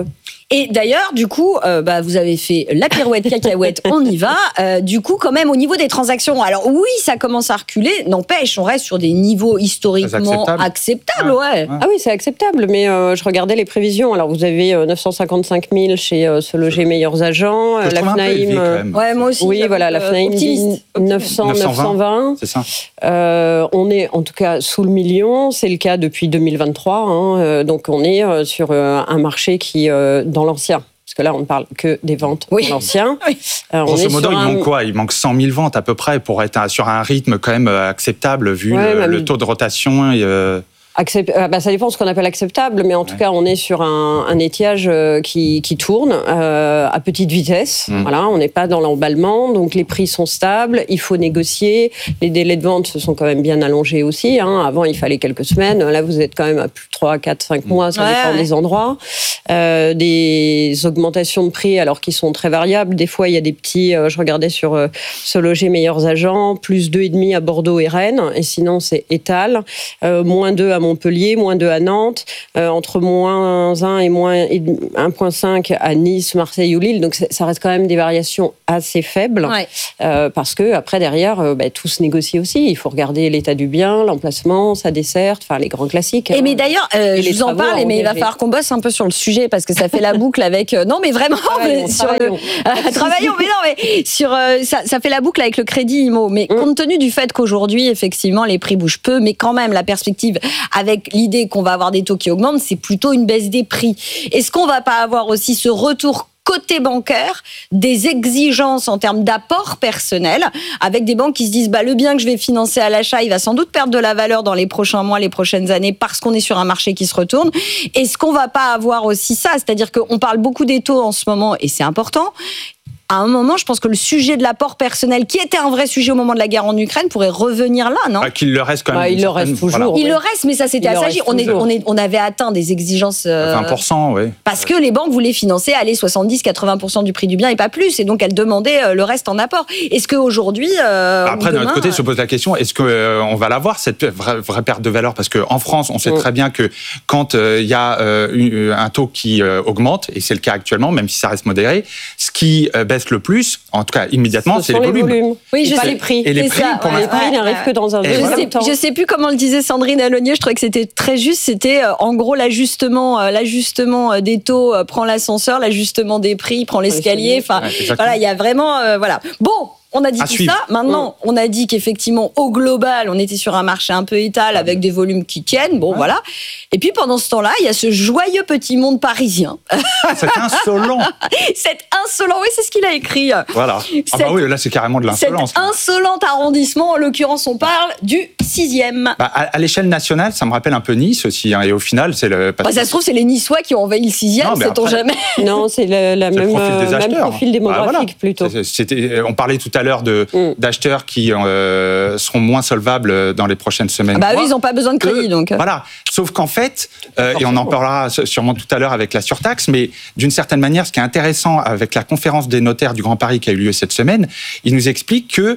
S7: Et d'ailleurs, du coup, euh, bah, vous avez fait la pirouette cacahuète, on y va. Euh, du coup, quand même, au niveau des transactions, alors oui, ça commence à reculer, n'empêche, on reste sur des niveaux historiquement
S8: acceptable.
S7: acceptables. Ouais.
S8: Ouais.
S9: Ah oui, c'est acceptable, mais euh, je regardais les prévisions. Alors, vous avez euh, neuf cent cinquante-cinq mille chez euh, Se Loger Meilleurs Agents.
S8: Que je
S9: la
S8: trouve un peu élevé,
S9: FNAIM.
S8: quand
S9: euh,
S8: même.
S7: Ouais, moi aussi.
S9: Oui,
S7: j'avoue,
S9: voilà, la
S7: euh,
S9: FNAIM dit
S7: optimiste.
S9: neuf cents, neuf cent vingt.
S8: C'est ça.
S9: Euh, on est en tout cas sous le million, c'est le cas depuis deux mille vingt-trois. Hein, euh, donc, on est euh, sur euh, un marché qui, euh, dans l'ancien, parce que là, on ne parle que des ventes
S7: Oui.
S9: dans l'ancien.
S7: Oui.
S9: Euh, on
S8: Grosso
S9: est
S8: modo,
S9: sur
S8: il
S9: un-
S8: manque quoi? Il manque cent mille ventes à peu près pour être sur un rythme quand même acceptable vu
S9: Ouais,
S8: le,
S9: même-
S8: le taux de rotation. Et, euh,
S9: Accept- euh, bah, ça dépend de ce qu'on appelle acceptable, mais en tout
S8: Ouais.
S9: cas, on est sur un, un étiage euh, qui, qui tourne euh, à petite vitesse.
S8: Mm.
S9: Voilà, on n'est pas dans l'emballement, donc les prix sont stables, il faut négocier. Les délais de vente se sont quand même bien allongés aussi. Hein. Avant, il fallait quelques semaines. Là, vous êtes quand même à plus de trois, quatre, cinq mois, ça
S7: Ouais,
S9: dépend
S7: ouais.
S9: des endroits. Euh, des augmentations de prix, alors qui sont très variables. Des fois, il y a des petits, euh, je regardais sur euh, Se Loger Meilleurs Agents, plus deux virgule cinq à Bordeaux et Rennes, et sinon, c'est Étal, euh, moins deux à Montpellier, moins deux à Nantes, euh, entre moins un et moins un virgule cinq à Nice, Marseille ou Lille. Donc ça reste quand même des variations assez faibles,
S7: Ouais.
S9: euh, parce que après derrière, euh, bah, tout se négocie aussi. Il faut regarder l'état du bien, l'emplacement, sa desserte, enfin les grands classiques.
S7: Et
S9: hein.
S7: mais d'ailleurs, euh,
S9: Et
S7: je
S9: les
S7: vous en
S9: travaux
S7: parle,
S9: à
S7: mais il va
S9: engager.
S7: falloir qu'on bosse un peu sur le sujet parce que ça fait la boucle avec. euh, non, mais vraiment,
S9: Travaillons,
S7: sur
S9: travaillons.
S7: le travaillons, mais non, mais sur euh, ça, ça fait la boucle avec le crédit immo. Mais
S9: Mm.
S7: compte tenu du fait qu'aujourd'hui, effectivement, les prix bougent peu, mais quand même la perspective avec l'idée qu'on va avoir des taux qui augmentent, c'est plutôt une baisse des prix. Est-ce qu'on va pas avoir aussi ce retour côté bancaire, des exigences en termes d'apport personnel, avec des banques qui se disent bah, le bien que je vais financer à l'achat, il va sans doute perdre de la valeur dans les prochains mois, les prochaines années, parce qu'on est sur un marché qui se retourne. Est-ce qu'on va pas avoir aussi ça? C'est-à-dire qu'on parle beaucoup des taux en ce moment, et c'est important. À un moment, je pense que le sujet de l'apport personnel, qui était un vrai sujet au moment de la guerre en Ukraine, pourrait revenir là, non?
S8: bah, qu'il le reste quand même.
S9: Bah, il
S8: une
S9: le reste
S8: certaine-
S9: toujours.
S8: voilà.
S7: Il
S9: oui.
S7: le reste, mais ça s'était
S9: Il le
S7: assagi.
S9: reste
S7: On, est,
S9: toujours.
S7: on, est, on avait atteint des exigences. euh,
S8: vingt pour cent, oui.
S7: Parce que les banques voulaient financer, aller soixante-dix à quatre-vingts pour cent du prix du bien et pas plus. Et donc, elles demandaient euh, le reste en apport. Est-ce qu'aujourd'hui. Euh,
S8: Après,
S7: ou
S8: d'un autre
S7: demain,
S8: côté,
S7: euh,
S8: se pose la question, est-ce qu'on euh, va l'avoir, cette vraie, vraie perte de valeur? Parce qu'en France, on sait
S9: Mm.
S8: très bien que quand il euh, y a euh, une- un taux qui euh, augmente, et c'est le cas actuellement, même si ça reste modéré, ce qui euh, baisse le plus, en tout cas immédiatement,
S9: Ce
S8: c'est
S9: sont
S8: les volumes.
S7: Oui, je
S9: pas
S7: sais.
S9: les prix.
S8: Et les
S7: C'est
S8: prix,
S7: ça,
S8: pour
S7: ouais,
S9: Les
S8: l'instant,
S9: prix
S7: ouais,
S9: n'arrivent
S7: ouais.
S9: que dans un
S8: Et
S7: Je
S9: deuxième
S8: voilà.
S7: sais,
S9: temps.
S7: je sais plus comment le disait Sandrine Alonier, je trouvais que c'était très juste. C'était euh, en gros l'ajustement, euh, l'ajustement euh, des taux euh, prend l'ascenseur, l'ajustement des prix prend l'escalier. Enfin,
S8: Ouais, exactement.
S7: voilà, il y a vraiment, euh, voilà. Bon. On a dit
S8: À
S7: tout
S8: suivre.
S7: ça. Maintenant, on a dit qu'effectivement, au global, on était sur un marché un peu étal avec des volumes qui tiennent. Bon,
S8: Ouais.
S7: voilà. Et puis, pendant ce temps-là, il y a ce joyeux petit monde parisien.
S8: C'est insolent.
S7: Cet insolent, oui, c'est ce qu'il a écrit.
S8: Voilà. Ah
S7: Cette-
S8: bah oui, là, c'est carrément de
S7: Cet
S8: l'insolence.
S7: insolent arrondissement, en l'occurrence, on parle du sixième.
S8: Bah, à, à l'échelle nationale, ça me rappelle un peu Nice aussi. Hein, et au final, c'est le. parce
S7: Bah, ça
S8: que-
S7: se trouve, c'est les Niçois qui ont envahi le sixième,
S8: Non, mais
S7: sait-on
S8: après-
S7: jamais.
S9: Non, c'est le, la
S8: c'est le
S9: même,
S8: profil des
S9: euh, même
S8: acheteurs.
S9: profil
S8: Bah,
S9: démographique
S8: voilà.
S9: plutôt.
S8: C'est- C'était, on parlait tout à l'heure de,
S9: Mm.
S8: d'acheteurs qui euh, seront moins solvables dans les prochaines semaines.
S7: Bah, eux,
S8: mois.
S7: ils n'ont pas besoin de crédit,
S8: Eux,
S7: donc.
S8: Voilà. Sauf qu'en fait, euh, et on en parlera sûrement tout à l'heure avec la surtaxe, mais d'une certaine manière, ce qui est intéressant avec la conférence des notaires du Grand Paris qui a eu lieu cette semaine, il nous explique que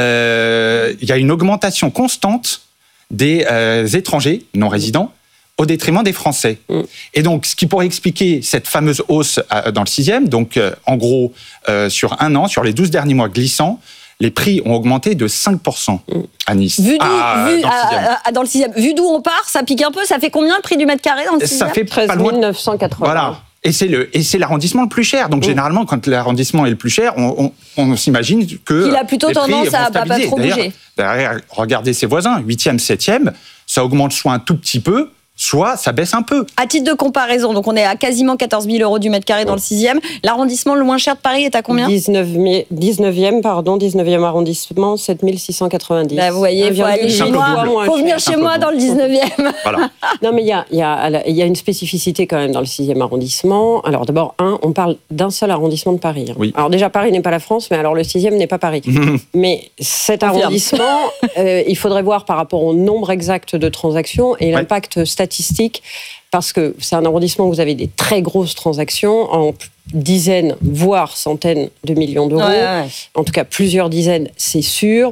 S8: euh, il y a une augmentation constante des euh, étrangers non résidents au détriment des Français.
S9: Mm.
S8: Et donc, ce qui pourrait expliquer cette fameuse hausse euh, dans le sixième, donc euh, en gros, euh, sur un an, sur les douze derniers mois glissants, les prix ont augmenté de cinq pour cent à Nice.
S7: Vu d'où,
S8: Ah,
S7: vu-
S8: dans le
S7: ah,
S8: sixième.
S7: ah, ah, dans le sixième. Vu d'où on part, ça pique un peu. Ça fait combien le prix du mètre carré dans le
S8: Ça
S7: sixième
S8: fait
S9: treize
S8: pas loin
S9: mille neuf cent quatre-vingts.
S8: Voilà. Et c'est le et c'est l'arrondissement le plus cher. Donc
S9: Mm.
S8: généralement, quand l'arrondissement est le plus cher, on, on, on s'imagine que
S7: Qu'il a plutôt
S8: les prix
S7: tendance
S8: vont
S7: à pas- pas
S8: stabiliser.
S7: trop
S8: D'ailleurs-
S7: bouger.
S8: D'ailleurs, regardez ses voisins, huitième, septième, ça augmente soit un tout petit peu, soit ça baisse un peu.
S7: À titre de comparaison, donc on est à quasiment quatorze mille euros du mètre carré dans le sixième. L'arrondissement le moins cher de Paris est à combien?
S9: dix-neuvième, pardon, dix-neuvième arrondissement, sept mille six cent quatre-vingt-dix.
S7: Bah, vous voyez, il faut aller
S8: C'est
S7: chez
S8: un peu
S7: moi.
S8: double.
S9: moins
S7: faut
S9: cher.
S7: venir
S8: C'est un
S7: chez
S8: peu
S7: moi dans le dix-neuvième.
S8: Voilà.
S9: Non, mais il y a, il y, a, il y a une spécificité quand même dans le sixième arrondissement. Alors d'abord, un, on parle d'un seul arrondissement de Paris. hein.
S8: Oui.
S9: Alors déjà, Paris n'est pas la France, mais alors le sixième n'est pas Paris. Mais cet
S7: Confirme.
S9: arrondissement, euh, il faudrait voir par rapport au nombre exact de transactions et l'impact statistique, parce que c'est un arrondissement où vous avez des très grosses transactions en dizaines, voire centaines de millions d'euros.
S7: Ouais, ouais.
S9: En tout cas, plusieurs dizaines, c'est sûr.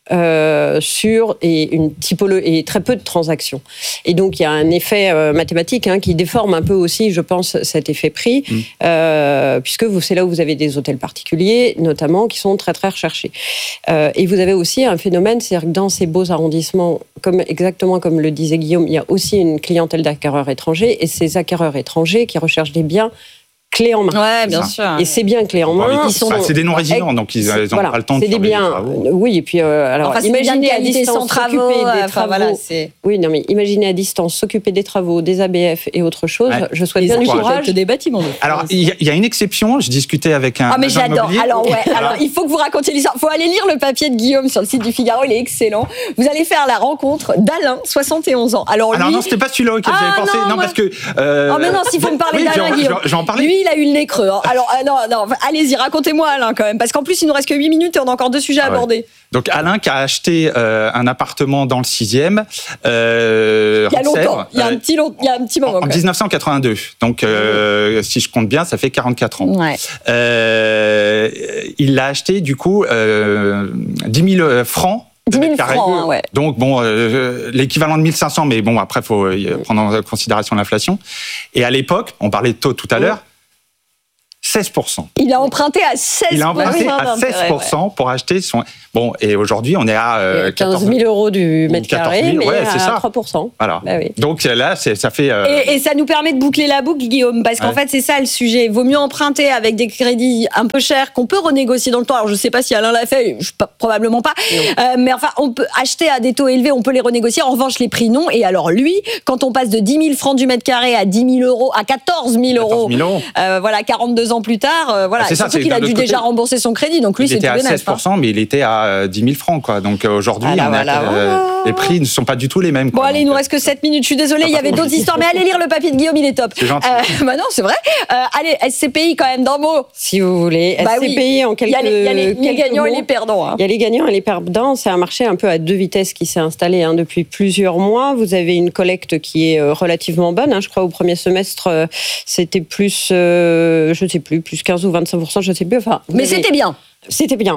S9: euh, sur et une typologie et très peu de transactions. Et donc il y a un effet euh, mathématique hein, qui déforme un peu aussi, je pense, cet effet prix, mmh. euh, puisque vous, c'est là où vous avez des hôtels particuliers, notamment, qui sont très très recherchés. Euh, et vous avez aussi un phénomène, c'est-à-dire que dans ces beaux arrondissements, comme exactement comme le disait Guillaume, il y a aussi une clientèle d'acquéreurs étrangers, et ces acquéreurs étrangers qui recherchent des biens clés en main.
S7: Ouais, bien sûr.
S9: Et c'est bien clés en main.
S8: Ils sont enfin, c'est des non-résidents, donc ils n'ont
S9: voilà,
S8: pas le temps de
S9: faire des biens.
S8: Des
S9: oui, et puis euh, alors
S7: enfin,
S9: imaginez à distance
S7: travaux,
S9: s'occuper des
S7: enfin,
S9: travaux.
S7: Voilà, c'est...
S9: oui, non, mais imaginez à distance s'occuper des travaux, des A B F et autre chose. Ouais. Je souhaite
S7: les
S9: bien du courage.
S7: Des bâtiments.
S8: Alors, il y, y a une exception. Je discutais avec un.
S7: Ah, mais j'adore.
S8: Immobilier.
S7: Alors, ouais. Alors, il faut que vous racontiez l'histoire. Il faut aller lire le papier de Guillaume sur le site du Figaro. Il est excellent. Vous allez faire la rencontre d'Alain, soixante et onze ans. Alors, lui...
S8: Alors non, c'était pas celui-là auquel
S7: ah,
S8: j'avais pensé. Non,
S7: non
S8: parce que. Euh...
S7: Oh, mais non, s'il faut me parler
S8: oui,
S7: d'Alain, Guillaume.
S8: Je vais en parler.
S7: Lui, il a eu le nez creux. Hein. Alors, euh, non, non, allez-y, racontez-moi, Alain, quand même. Parce qu'en plus, il nous reste que huit minutes et on a encore deux sujets à ah, aborder. Ouais.
S8: Donc, Alain qui a acheté euh, un appartement dans le sixième. Euh,
S7: il y a longtemps. Il y a un petit, long, il y a un petit moment.
S8: En, en dix-neuf cent quatre-vingt-deux. Donc, euh, mmh. si je compte bien, ça fait quarante-quatre ans.
S7: Ouais.
S8: Euh, il l'a acheté, du coup, euh, dix mille francs.
S7: dix mille francs, hein, ouais.
S8: Donc, bon, euh, l'équivalent de mille cinq cents, mais bon, après, il faut euh, prendre en considération l'inflation. Et à l'époque, on parlait de taux tout à l'heure, seize pour cent.
S7: Il a emprunté à seize pour cent.
S8: Il a emprunté à seize pour cent ouais. pour acheter son... Bon, et aujourd'hui, on est à euh,
S9: quinze mille euros du mètre carré, mais
S8: ouais,
S9: à
S8: ça.
S9: trois pour cent.
S8: Voilà.
S9: Bah oui.
S8: Donc là, c'est, ça fait... Euh...
S7: Et, et ça nous permet de boucler la boucle, Guillaume, parce qu'en ouais. fait, c'est ça le sujet. Il vaut mieux emprunter avec des crédits un peu chers qu'on peut renégocier dans le temps. Alors, je ne sais pas si Alain l'a fait, je, probablement pas. Euh, mais enfin, on peut acheter à des taux élevés, on peut les renégocier. En revanche, les prix, non. Et alors, lui, quand on passe de dix mille francs du mètre carré à dix mille euros, à quatorze mille euros, euh, voilà, quarante-deux ans plus tard, euh, voilà.
S8: C'est
S7: surtout
S8: ça,
S7: qu'il a dû
S8: côté.
S7: déjà rembourser son crédit. Donc, lui,
S8: il
S7: c'est
S8: était
S7: tout
S8: à
S7: bénef,
S8: seize pour cent, hein. Mais il était à dix mille francs. Quoi. Donc aujourd'hui,
S7: voilà,
S8: on
S7: voilà,
S8: a,
S7: voilà.
S8: Euh, les prix ne sont pas du tout les mêmes.
S7: Bon,
S8: quoi.
S7: allez, il nous reste que sept minutes. Je suis désolée, il y avait d'autres histoires. Mais allez lire le papier de Guillaume, il est top.
S8: C'est gentil.
S7: Euh, bah non, c'est vrai. Euh, allez, S C P I quand même, d'un mot.
S9: Si vous voulez.
S7: Bah
S9: S C P I
S7: oui.
S9: en quelques
S7: Il y a les, il y a les, les gagnants
S9: mots.
S7: et les perdants. Hein.
S9: Il y a les gagnants et les perdants. C'est un marché un peu à deux vitesses qui s'est installé hein, depuis plusieurs mois. Vous avez une collecte qui est relativement bonne. Hein. Je crois au premier semestre, euh, c'était plus, euh, je ne sais plus, plus quinze ou vingt-cinq pour cent, je ne sais plus. Enfin,
S7: mais
S9: avez...
S7: c'était bien.
S9: C'était bien.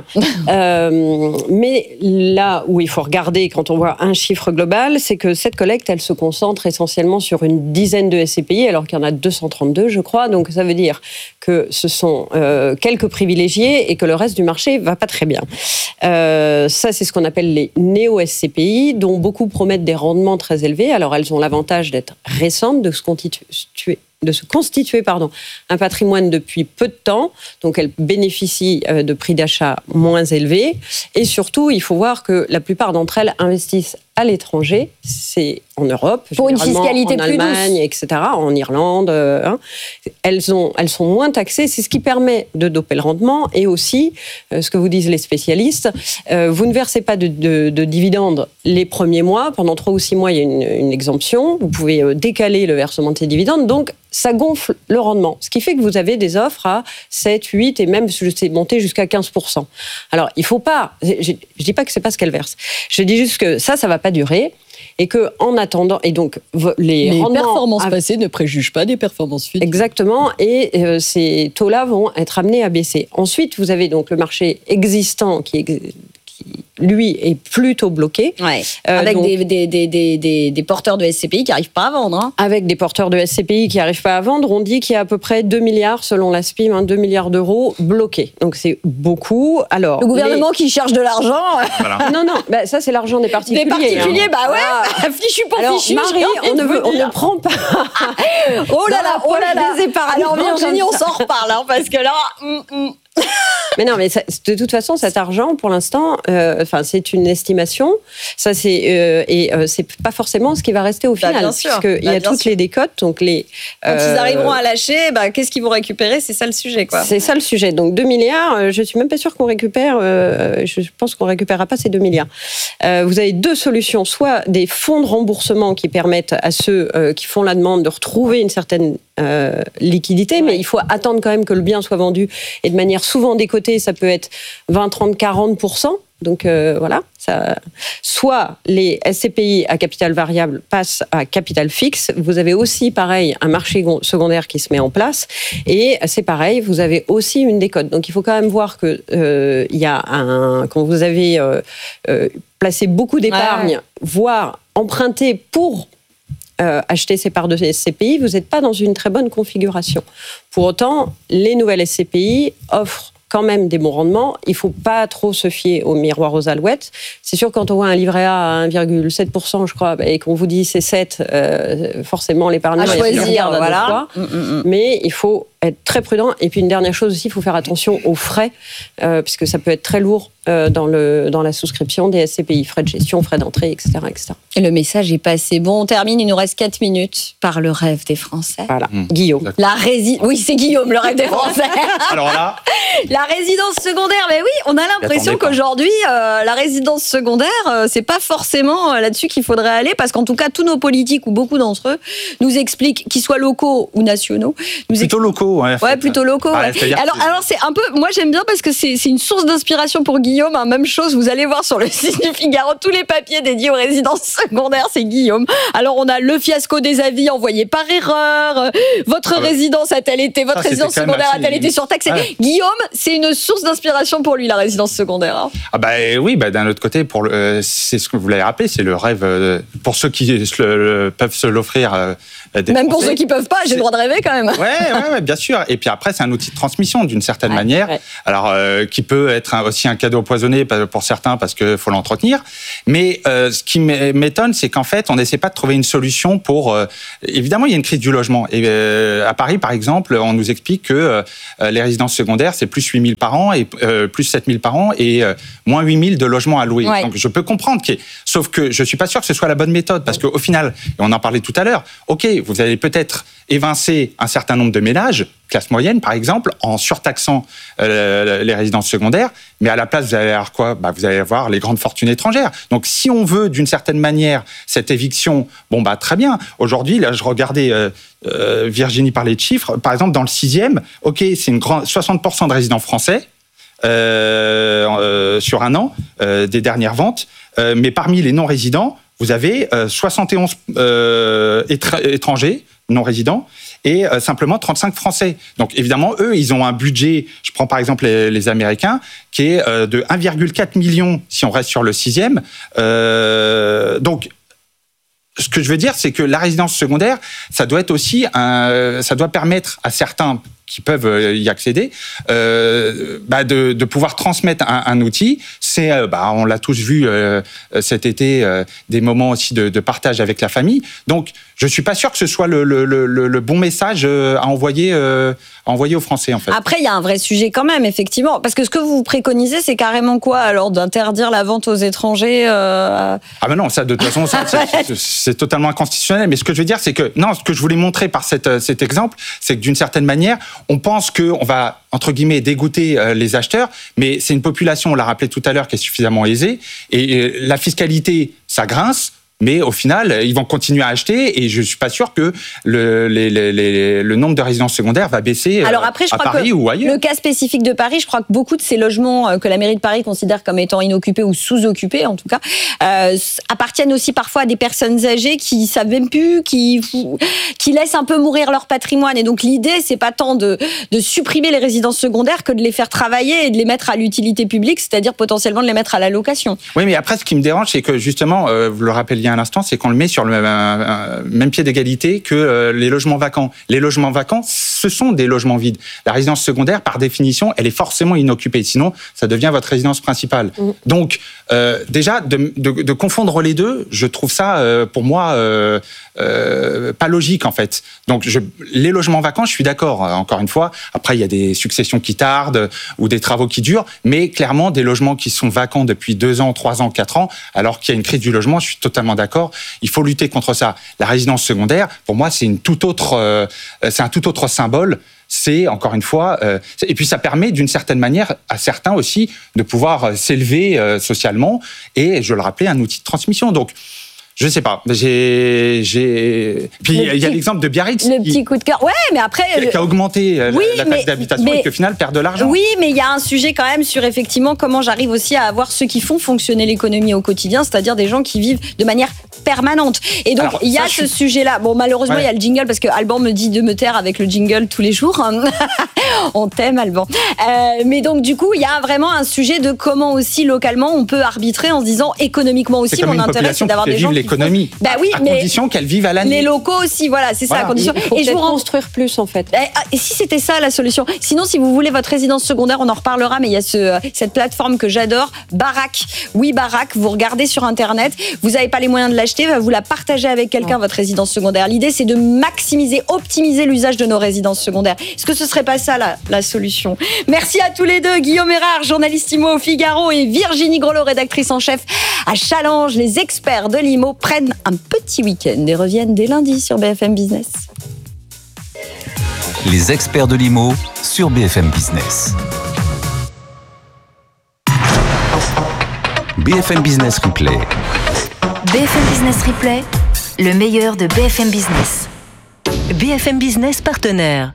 S9: euh, mais là où il faut regarder quand on voit un chiffre global, c'est que cette collecte, elle se concentre essentiellement sur une dizaine de S C P I, alors qu'il y en a deux cent trente-deux, je crois. Donc ça veut dire que ce sont euh, quelques privilégiés et que le reste du marché va pas très bien. Euh, ça, c'est ce qu'on appelle les néo-S C P I, dont beaucoup promettent des rendements très élevés. Alors elles ont l'avantage d'être récentes, de se constituer de se constituer pardon, un patrimoine depuis peu de temps, donc elles bénéficient de prix d'achat moins élevés, et surtout, il faut voir que la plupart d'entre elles investissent à l'étranger, c'est en Europe,
S7: pour une fiscalité
S9: en
S7: plus
S9: Allemagne,
S7: douce.
S9: et cetera, en Irlande. Hein. Elles, ont, elles sont moins taxées, c'est ce qui permet de doper le rendement, et aussi, euh, ce que vous disent les spécialistes, euh, vous ne versez pas de, de, de dividendes les premiers mois, pendant trois ou six mois, il y a une, une exemption, vous pouvez euh, décaler le versement de ces dividendes, donc ça gonfle le rendement, ce qui fait que vous avez des offres à sept, huit et même, je sais, monter jusqu'à quinze pour cent. Alors, il ne faut pas, je ne dis pas que ce n'est pas ce qu'elles versent, je dis juste que ça, ça ne va pas durer. Et que, en attendant, et donc les,
S7: les
S9: rendements
S7: performances
S9: à...
S7: passées ne préjugent pas des performances futures.
S9: Exactement, et euh, ces taux-là vont être amenés à baisser. Ensuite, vous avez donc le marché existant qui, ex... qui lui, est plutôt bloqué.
S7: Ouais. Euh, avec donc, des, des, des, des, des porteurs de S C P I qui n'arrivent pas à vendre. Hein.
S9: Avec des porteurs de S C P I qui n'arrivent pas à vendre. On dit qu'il y a à peu près deux milliards, selon la S P I M, hein, deux milliards d'euros bloqués. Donc c'est beaucoup. Alors,
S7: le gouvernement les... qui cherche de l'argent.
S9: Voilà. Non, non, bah, ça c'est l'argent des particuliers.
S7: Des particuliers,
S9: hein.
S7: bah ouais,
S9: ah.
S7: bah, fichu pour
S9: Alors,
S7: fichu.
S9: Marie, on ne, veut, on ne prend pas.
S7: Oh là là, oh là là. Alors Virginie, on s'en reparle, hein, parce que là... Mm, mm.
S9: Mais non, mais ça, de toute façon, cet argent, pour l'instant, euh, enfin, c'est une estimation. Ça, c'est euh, et euh, c'est pas forcément ce qui va rester au
S7: bah,
S9: final, puisqu'il bah, y a toutes sûr. les décotes, donc les.
S7: Quand euh, ils arriveront à lâcher, bah, qu'est-ce qu'ils vont récupérer ? C'est ça le sujet, quoi.
S9: C'est ça le sujet. Donc deux milliards. Je suis même pas sûre qu'on récupère. Euh, je pense qu'on récupérera pas ces deux milliards. Euh, vous avez deux solutions soit des fonds de remboursement qui permettent à ceux euh, qui font la demande de retrouver une certaine euh, liquidité, ouais. mais il faut attendre quand même que le bien soit vendu et de manière souvent décotée, ça peut être vingt, trente, quarante pour cent. Donc euh, voilà, ça, soit les S C P I à capital variable passent à capital fixe. Vous avez aussi, pareil, un marché secondaire qui se met en place. Et c'est pareil, vous avez aussi une décote. Donc il faut quand même voir que euh, il y a un, quand vous avez euh, euh, placé beaucoup d'épargne, ouais. voire emprunté pour Euh, acheter ces parts de S C P I, vous n'êtes pas dans une très bonne configuration. Pour autant, les nouvelles S C P I offrent quand même des bons rendements. Il ne faut pas trop se fier au miroir aux alouettes. C'est sûr, quand on voit un livret A à un virgule sept pour cent, je crois, et qu'on vous dit c'est sept, euh, forcément, l'épargnant...
S7: À choisir, voilà.
S9: Mmh, mmh. Mais il faut être très prudent. Et puis, une dernière chose aussi, il faut faire attention aux frais, euh, puisque ça peut être très lourd euh, dans, le, dans la souscription des S C P I. Frais de gestion, frais d'entrée, et cetera, et cetera.
S7: Et le message est passé. Bon, on termine, il nous reste quatre minutes par le rêve des Français.
S9: Voilà, mmh. Guillaume.
S7: La rési... Oui, c'est Guillaume, le rêve des Français.
S8: Alors là...
S7: La résidence secondaire, mais oui, on a l'impression qu'aujourd'hui, euh, la résidence secondaire, euh, c'est pas forcément euh, là-dessus qu'il faudrait aller, parce qu'en tout cas, tous nos politiques, ou beaucoup d'entre eux, nous expliquent, qu'ils soient locaux ou nationaux... Nous
S8: plutôt
S7: expl...
S8: locaux, ouais.
S7: Ouais, plutôt locaux.
S8: Ah,
S7: ouais. Alors, alors, c'est un peu... Moi, j'aime bien parce que c'est, c'est une source d'inspiration pour Guillaume. Hein. Même chose, vous allez voir sur le site du Figaro, tous les papiers dédiés aux résidences secondaires, c'est Guillaume. Alors, on a le fiasco des avis envoyés par erreur, euh, votre ah ouais. résidence a-t-elle été... Votre ça, résidence secondaire a-t-elle été surtaxée ouais. Guillaume, c'est une source d'inspiration pour lui, la résidence secondaire. Hein.
S8: Ah bah oui, bah d'un autre côté, pour le, euh, c'est ce que vous l'avez rappelé, c'est le rêve euh, pour ceux qui le, le, peuvent se l'offrir. Euh, des
S7: même
S8: Français.
S7: Pour ceux qui peuvent pas, j'ai c'est... le droit de rêver quand même.
S8: Ouais, ouais, ouais, bien sûr. Et puis après, c'est un outil de transmission d'une certaine ouais, manière, ouais. alors euh, qui peut être un, aussi un cadeau empoisonné pour certains parce qu'il faut l'entretenir. Mais euh, ce qui m'étonne, c'est qu'en fait, on n'essaie pas de trouver une solution pour. Euh, évidemment, il y a une crise du logement. Et euh, à Paris, par exemple, on nous explique que euh, les résidences secondaires, c'est plus huit mille par an et euh, plus sept mille par an et euh, moins huit mille de logements à louer. Ouais. Donc je peux comprendre, qu'il y ait... sauf que je suis pas sûr que ce soit la bonne méthode parce qu'au final, et on en parlait tout à l'heure, ok, vous allez peut-être évincer un certain nombre de ménages, classe moyenne par exemple, en surtaxant euh, les résidences secondaires, mais à la place, vous allez avoir quoi ? Bah, vous allez avoir les grandes fortunes étrangères. Donc si on veut d'une certaine manière cette éviction, bon bah très bien. Aujourd'hui, là, je regardais euh, euh, Virginie parlait de chiffres, par exemple dans le sixième, ok, c'est une grande soixante pour cent de résidents français. Euh, euh, sur un an euh, des dernières ventes, euh, mais parmi les non-résidents, vous avez euh, soixante et onze euh, étra- étrangers non-résidents et euh, simplement trente-cinq Français. Donc évidemment, eux, ils ont un budget, je prends par exemple les, les Américains, qui est euh, de un virgule quatre million si on reste sur le sixième. Euh, donc ce que je veux dire, c'est que la résidence secondaire, ça doit être aussi un, ça doit permettre à certains qui peuvent y accéder, euh, bah de, de pouvoir transmettre un, un outil. C'est, euh, bah, on l'a tous vu euh, cet été, euh, des moments aussi de, de partage avec la famille. Donc, je suis pas sûr que ce soit le, le, le, le bon message à envoyer, euh, à envoyer aux Français, en fait.
S7: Après, il y a un vrai sujet quand même, effectivement, parce que ce que vous préconisez, c'est carrément quoi, alors, d'interdire la vente aux étrangers euh...
S8: Ah ben non, ça, de toute façon, ça, c'est, c'est, c'est totalement inconstitutionnel. Mais ce que je veux dire, c'est que non, ce que je voulais montrer par cette, cet exemple, c'est que d'une certaine manière, on pense qu'on va, entre guillemets, dégoûter euh, les acheteurs, mais c'est une population, on l'a rappelé tout à l'heure, qui est suffisamment aisée, et, et la fiscalité, ça grince, mais au final, ils vont continuer à acheter, et je suis pas sûr que le, les, les, les, le nombre de résidences secondaires va baisser
S7: Alors après, je
S8: à
S7: crois
S8: Paris
S7: que
S8: ou ailleurs.
S7: Le cas spécifique de Paris, je crois que beaucoup de ces logements que la mairie de Paris considère comme étant inoccupés ou sous-occupés, en tout cas, euh, appartiennent aussi parfois à des personnes âgées qui savent même plus, qui, qui laissent un peu mourir leur patrimoine. Et donc l'idée, c'est pas tant de, de supprimer les résidences secondaires que de les faire travailler et de les mettre à l'utilité publique, c'est-à-dire potentiellement de les mettre à la location.
S8: Oui, mais après, ce qui me dérange, c'est que justement, euh, vous le rappeliez à l'instant, c'est qu'on le met sur le même, euh, même pied d'égalité que euh, les logements vacants. Les logements vacants, ce sont des logements vides. La résidence secondaire, par définition, elle est forcément inoccupée. Sinon, ça devient votre résidence principale. Mmh. Donc, euh, déjà, de, de, de confondre les deux, je trouve ça, euh, pour moi, euh, euh, pas logique, en fait. Donc, je, les logements vacants, je suis d'accord, encore une fois. Après, il y a des successions qui tardent ou des travaux qui durent, mais clairement, des logements qui sont vacants depuis deux ans, trois ans, quatre ans, alors qu'il y a une crise du logement, je suis totalement d'accord. Il faut lutter contre ça. La résidence secondaire, pour moi, c'est une toute autre, euh, c'est un tout autre symbole. C'est, encore une fois, euh, et puis ça permet d'une certaine manière à certains aussi de pouvoir s'élever euh, socialement et, je le rappelais, un outil de transmission. Donc, Je sais pas. J'ai, j'ai. Puis il y a l'exemple de Biarritz.
S7: Le
S8: qui,
S7: petit coup de cœur. Ouais, mais après.
S8: Qui a augmenté
S7: oui,
S8: la, la taxe d'habitation
S7: mais,
S8: et qui au final perd de l'argent.
S7: Oui, mais il y a un sujet quand même sur effectivement comment j'arrive aussi à avoir ceux qui font fonctionner l'économie au quotidien, c'est-à-dire des gens qui vivent de manière permanente. Et donc il y a ce suis... sujet-là. Bon, malheureusement, il ouais. y a le jingle parce que Alban me dit de me taire avec le jingle tous les jours. On t'aime, Alban. Euh, mais donc du coup, il y a vraiment un sujet de comment aussi localement on peut arbitrer en se disant économiquement aussi mon intérêt c'est d'avoir des gens qui
S8: l'économie.
S7: Font... Bah oui,
S8: à
S7: mais
S8: condition qu'elles vivent à l'année.
S7: Les locaux aussi, voilà, c'est
S8: voilà.
S7: ça, à condition.
S9: Il faut
S7: et je vous
S9: construire plus en fait.
S7: Et si c'était ça la solution. Sinon, si vous voulez votre résidence secondaire, on en reparlera, mais il y a ce, cette plateforme que j'adore, Barack. Oui, Barack, vous regardez sur Internet, vous n'avez pas les moyens de l'acheter, vous la partagez avec quelqu'un, votre résidence secondaire. L'idée, c'est de maximiser, optimiser l'usage de nos résidences secondaires. Est-ce que ce serait pas ça la, la solution? Merci à tous les deux, Guillaume Erard, journaliste I M O au Figaro, et Virginie Grelot, rédactrice en chef à Challenge. Les experts de l'I M O prennent un petit week-end et reviennent dès lundi sur B F M Business.
S5: Les experts de l'I M O sur B F M Business. B F M Business Replay.
S6: B F M Business Replay, le meilleur de B F M Business. B F M Business partenaire.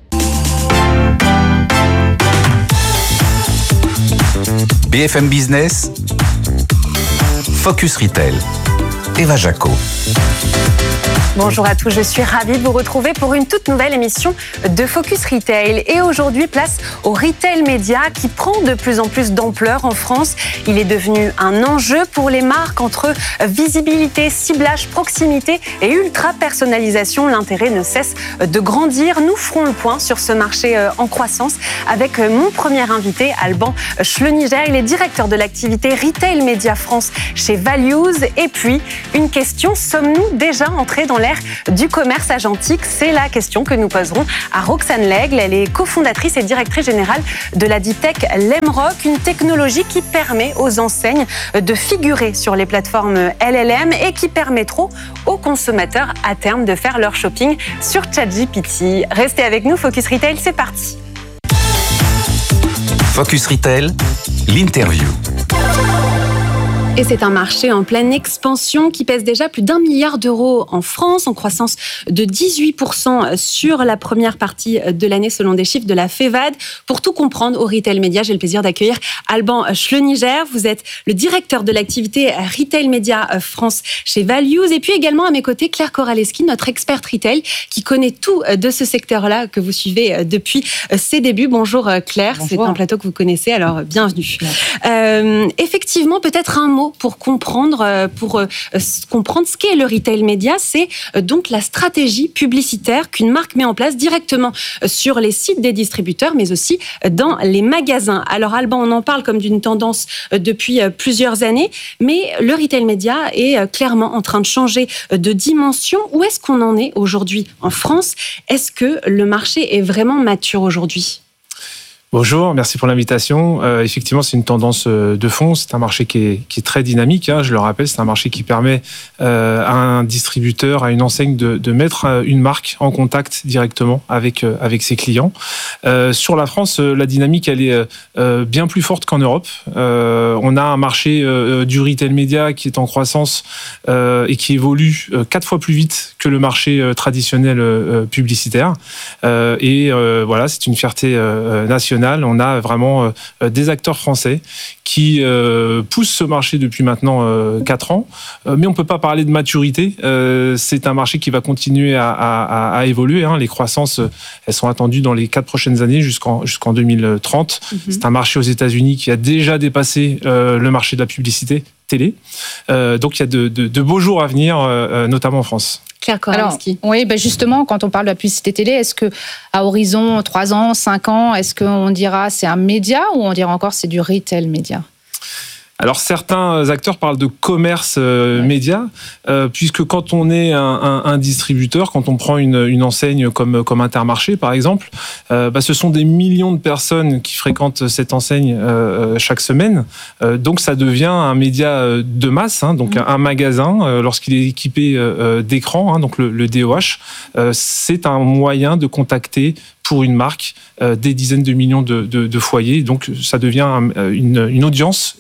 S5: B F M Business, Focus Retail, Eva Jaco.
S10: Bonjour à tous, je suis ravie de vous retrouver pour une toute nouvelle émission de Focus Retail. Et aujourd'hui, place au retail média qui prend de plus en plus d'ampleur en France. Il est devenu un enjeu pour les marques entre visibilité, ciblage, proximité et ultra-personnalisation. L'intérêt ne cesse de grandir. Nous ferons le point sur ce marché en croissance avec mon premier invité, Alban Schlöniger. Il est directeur de l'activité Retail Média France chez Values. Et puis, une question, sommes-nous déjà entrés dans l'ère du commerce agentique? C'est la question que nous poserons à Roxane Lègle. Elle est cofondatrice et directrice générale de la deep tech Lemrock, une technologie qui permet aux enseignes de figurer sur les plateformes L L M et qui permettront aux consommateurs à terme de faire leur shopping sur ChatGPT. Restez avec nous, Focus Retail, c'est parti.
S5: Focus Retail, l'interview.
S10: Et c'est un marché en pleine expansion qui pèse déjà plus d'un milliard d'euros en France, en croissance de dix-huit pour cent sur la première partie de l'année selon des chiffres de la FEVAD. Pour tout comprendre au Retail Média, j'ai le plaisir d'accueillir Alban Schlöniger. Vous êtes le directeur de l'activité Retail Média France chez Values. Et puis également à mes côtés, Claire Koraleski, notre experte retail qui connaît tout de ce secteur-là que vous suivez depuis ses débuts. Bonjour Claire, Bonjour. C'est un plateau que vous connaissez, alors bienvenue. Euh, effectivement, peut-être un mot pour comprendre, pour euh, comprendre ce qu'est le retail média, c'est euh, donc la stratégie publicitaire qu'une marque met en place directement sur les sites des distributeurs, mais aussi dans les magasins. Alors Alban, on en parle comme d'une tendance euh, depuis euh, plusieurs années, mais le retail média est euh, clairement en train de changer euh, de dimension. Où est-ce qu'on en est aujourd'hui en France? Est-ce que le marché est vraiment mature aujourd'hui?
S11: Bonjour, merci pour l'invitation. Euh, effectivement, c'est une tendance de fond. C'est un marché qui est, qui est très dynamique. Hein, je le rappelle, c'est un marché qui permet euh, à un distributeur, à une enseigne de, de mettre une marque en contact directement avec euh, avec ses clients. Euh, sur la France, la dynamique elle est euh, bien plus forte qu'en Europe. Euh, on a un marché euh, du retail média qui est en croissance euh, et qui évolue euh, quatre fois plus vite que le marché euh, traditionnel euh, publicitaire. Euh, et euh, voilà, c'est une fierté euh, nationale. On a vraiment euh, des acteurs français qui euh, poussent ce marché depuis maintenant euh, quatre ans. Euh, mais on ne peut pas parler de maturité. Euh, c'est un marché qui va continuer à, à, à évoluer. Hein. Les croissances, elles sont attendues dans les quatre prochaines années jusqu'en, jusqu'en deux mille trente. Mm-hmm. C'est un marché aux États-Unis qui a déjà dépassé euh, le marché de la publicité télé. Euh, donc il y a de, de, de beaux jours à venir, euh, notamment en France.
S10: Claire Koraleski.
S12: Alors, oui, ben justement, quand on parle de la publicité télé, est-ce que à horizon trois ans, cinq ans, est-ce qu'on dira c'est un média ou on dira encore c'est du retail média?
S11: Alors certains acteurs parlent de commerce euh, ouais. média, euh, puisque quand on est un, un, un distributeur, quand on prend une, une enseigne comme, comme Intermarché par exemple, euh, bah, ce sont des millions de personnes qui fréquentent cette enseigne euh, chaque semaine. Euh, donc ça devient un média de masse, hein, donc mmh. un magasin, euh, lorsqu'il est équipé euh, d'écran, hein, donc le, le D O H, euh, c'est un moyen de contacter pour une marque euh, des dizaines de millions de, de, de foyers. Donc ça devient un, une, une audience équivalente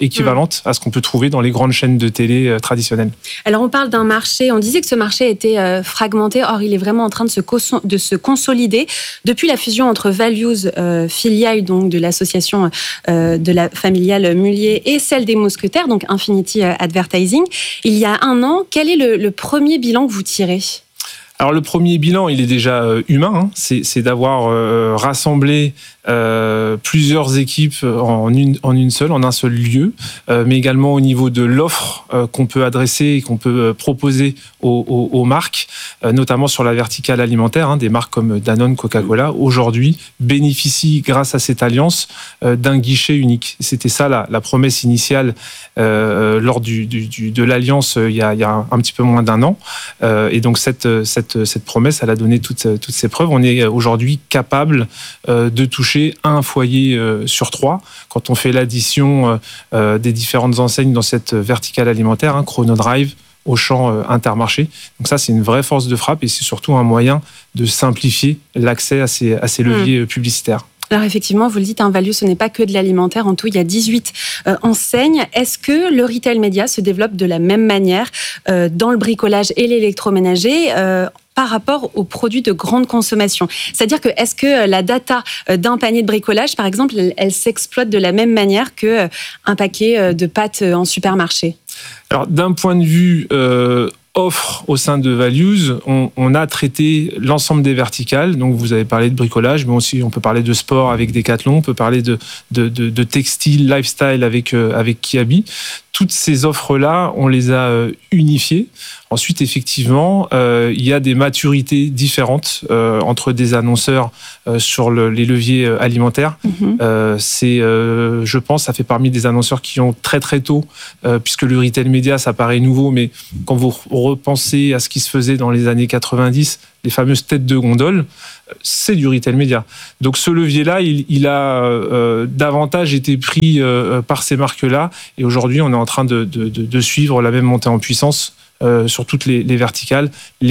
S11: différente à ce qu'on peut trouver dans les grandes chaînes de télé euh, traditionnelles.
S10: Alors on parle d'un marché, on disait que ce marché était euh, fragmenté, or il est vraiment en train de se, co- de se consolider. Depuis la fusion entre Values, euh, filiale donc, de l'association euh, de la familiale Mullier, et celle des Mousquetaires, donc Infinity Advertising, il y a un an, quel est le, le premier bilan que vous tirez ?
S11: Alors le premier bilan, il est déjà euh, humain, hein. c'est, c'est d'avoir euh, rassemblé euh, plusieurs équipes en une, en une seule, en un seul lieu, euh, mais également au niveau de l'offre euh, qu'on peut adresser et qu'on peut euh, proposer aux, aux, aux marques, euh, notamment sur la verticale alimentaire, hein, des marques comme Danone, Coca-Cola, aujourd'hui bénéficient grâce à cette alliance euh, d'un guichet unique. C'était ça la, la promesse initiale euh, lors du, du, du, de l'alliance euh, il, y a, il y a un, un petit peu moins d'un an, euh, et donc cette, cette, cette promesse, elle a donné toutes, toutes ses preuves. On est aujourd'hui capable euh, de toucher un foyer euh, sur trois quand on fait l'addition euh, des différentes enseignes dans cette verticale alimentaire, hein, Chronodrive, Auchan, euh, Intermarché. Donc ça, c'est une vraie force de frappe et c'est surtout un moyen de simplifier l'accès à ces, à ces leviers mmh. publicitaires.
S10: Alors effectivement, vous le dites, un value, ce n'est pas que de l'alimentaire. En tout, il y a dix-huit euh, enseignes. Est-ce que le retail média se développe de la même manière euh, dans le bricolage et l'électroménager euh, par rapport aux produits de grande consommation? C'est-à-dire que est-ce que la data d'un panier de bricolage, par exemple, elle, elle s'exploite de la même manière qu'un paquet de pâtes en supermarché?
S11: Alors d'un point de vue euh, offre au sein de Values, on, on a traité l'ensemble des verticales. Donc vous avez parlé de bricolage, mais aussi on peut parler de sport avec Decathlon, on peut parler de, de, de, de textile, lifestyle avec, euh, avec Kiabi. Toutes ces offres-là, on les a euh, unifiées. Ensuite, effectivement, euh, il y a des maturités différentes euh, entre des annonceurs euh, sur le, les leviers alimentaires. Mmh. Euh, c'est, euh, je pense, ça fait parmi des annonceurs qui ont très très tôt, euh, puisque le retail média, ça paraît nouveau, mais quand vous repensez à ce qui se faisait dans les années quatre-vingt-dix, les fameuses têtes de gondole, c'est du retail média. Donc ce levier-là, il, il a euh, davantage été pris euh, par ces marques-là, et aujourd'hui, on est en train de, de, de, de suivre la même montée en puissance euh, sur toutes les, les verticales.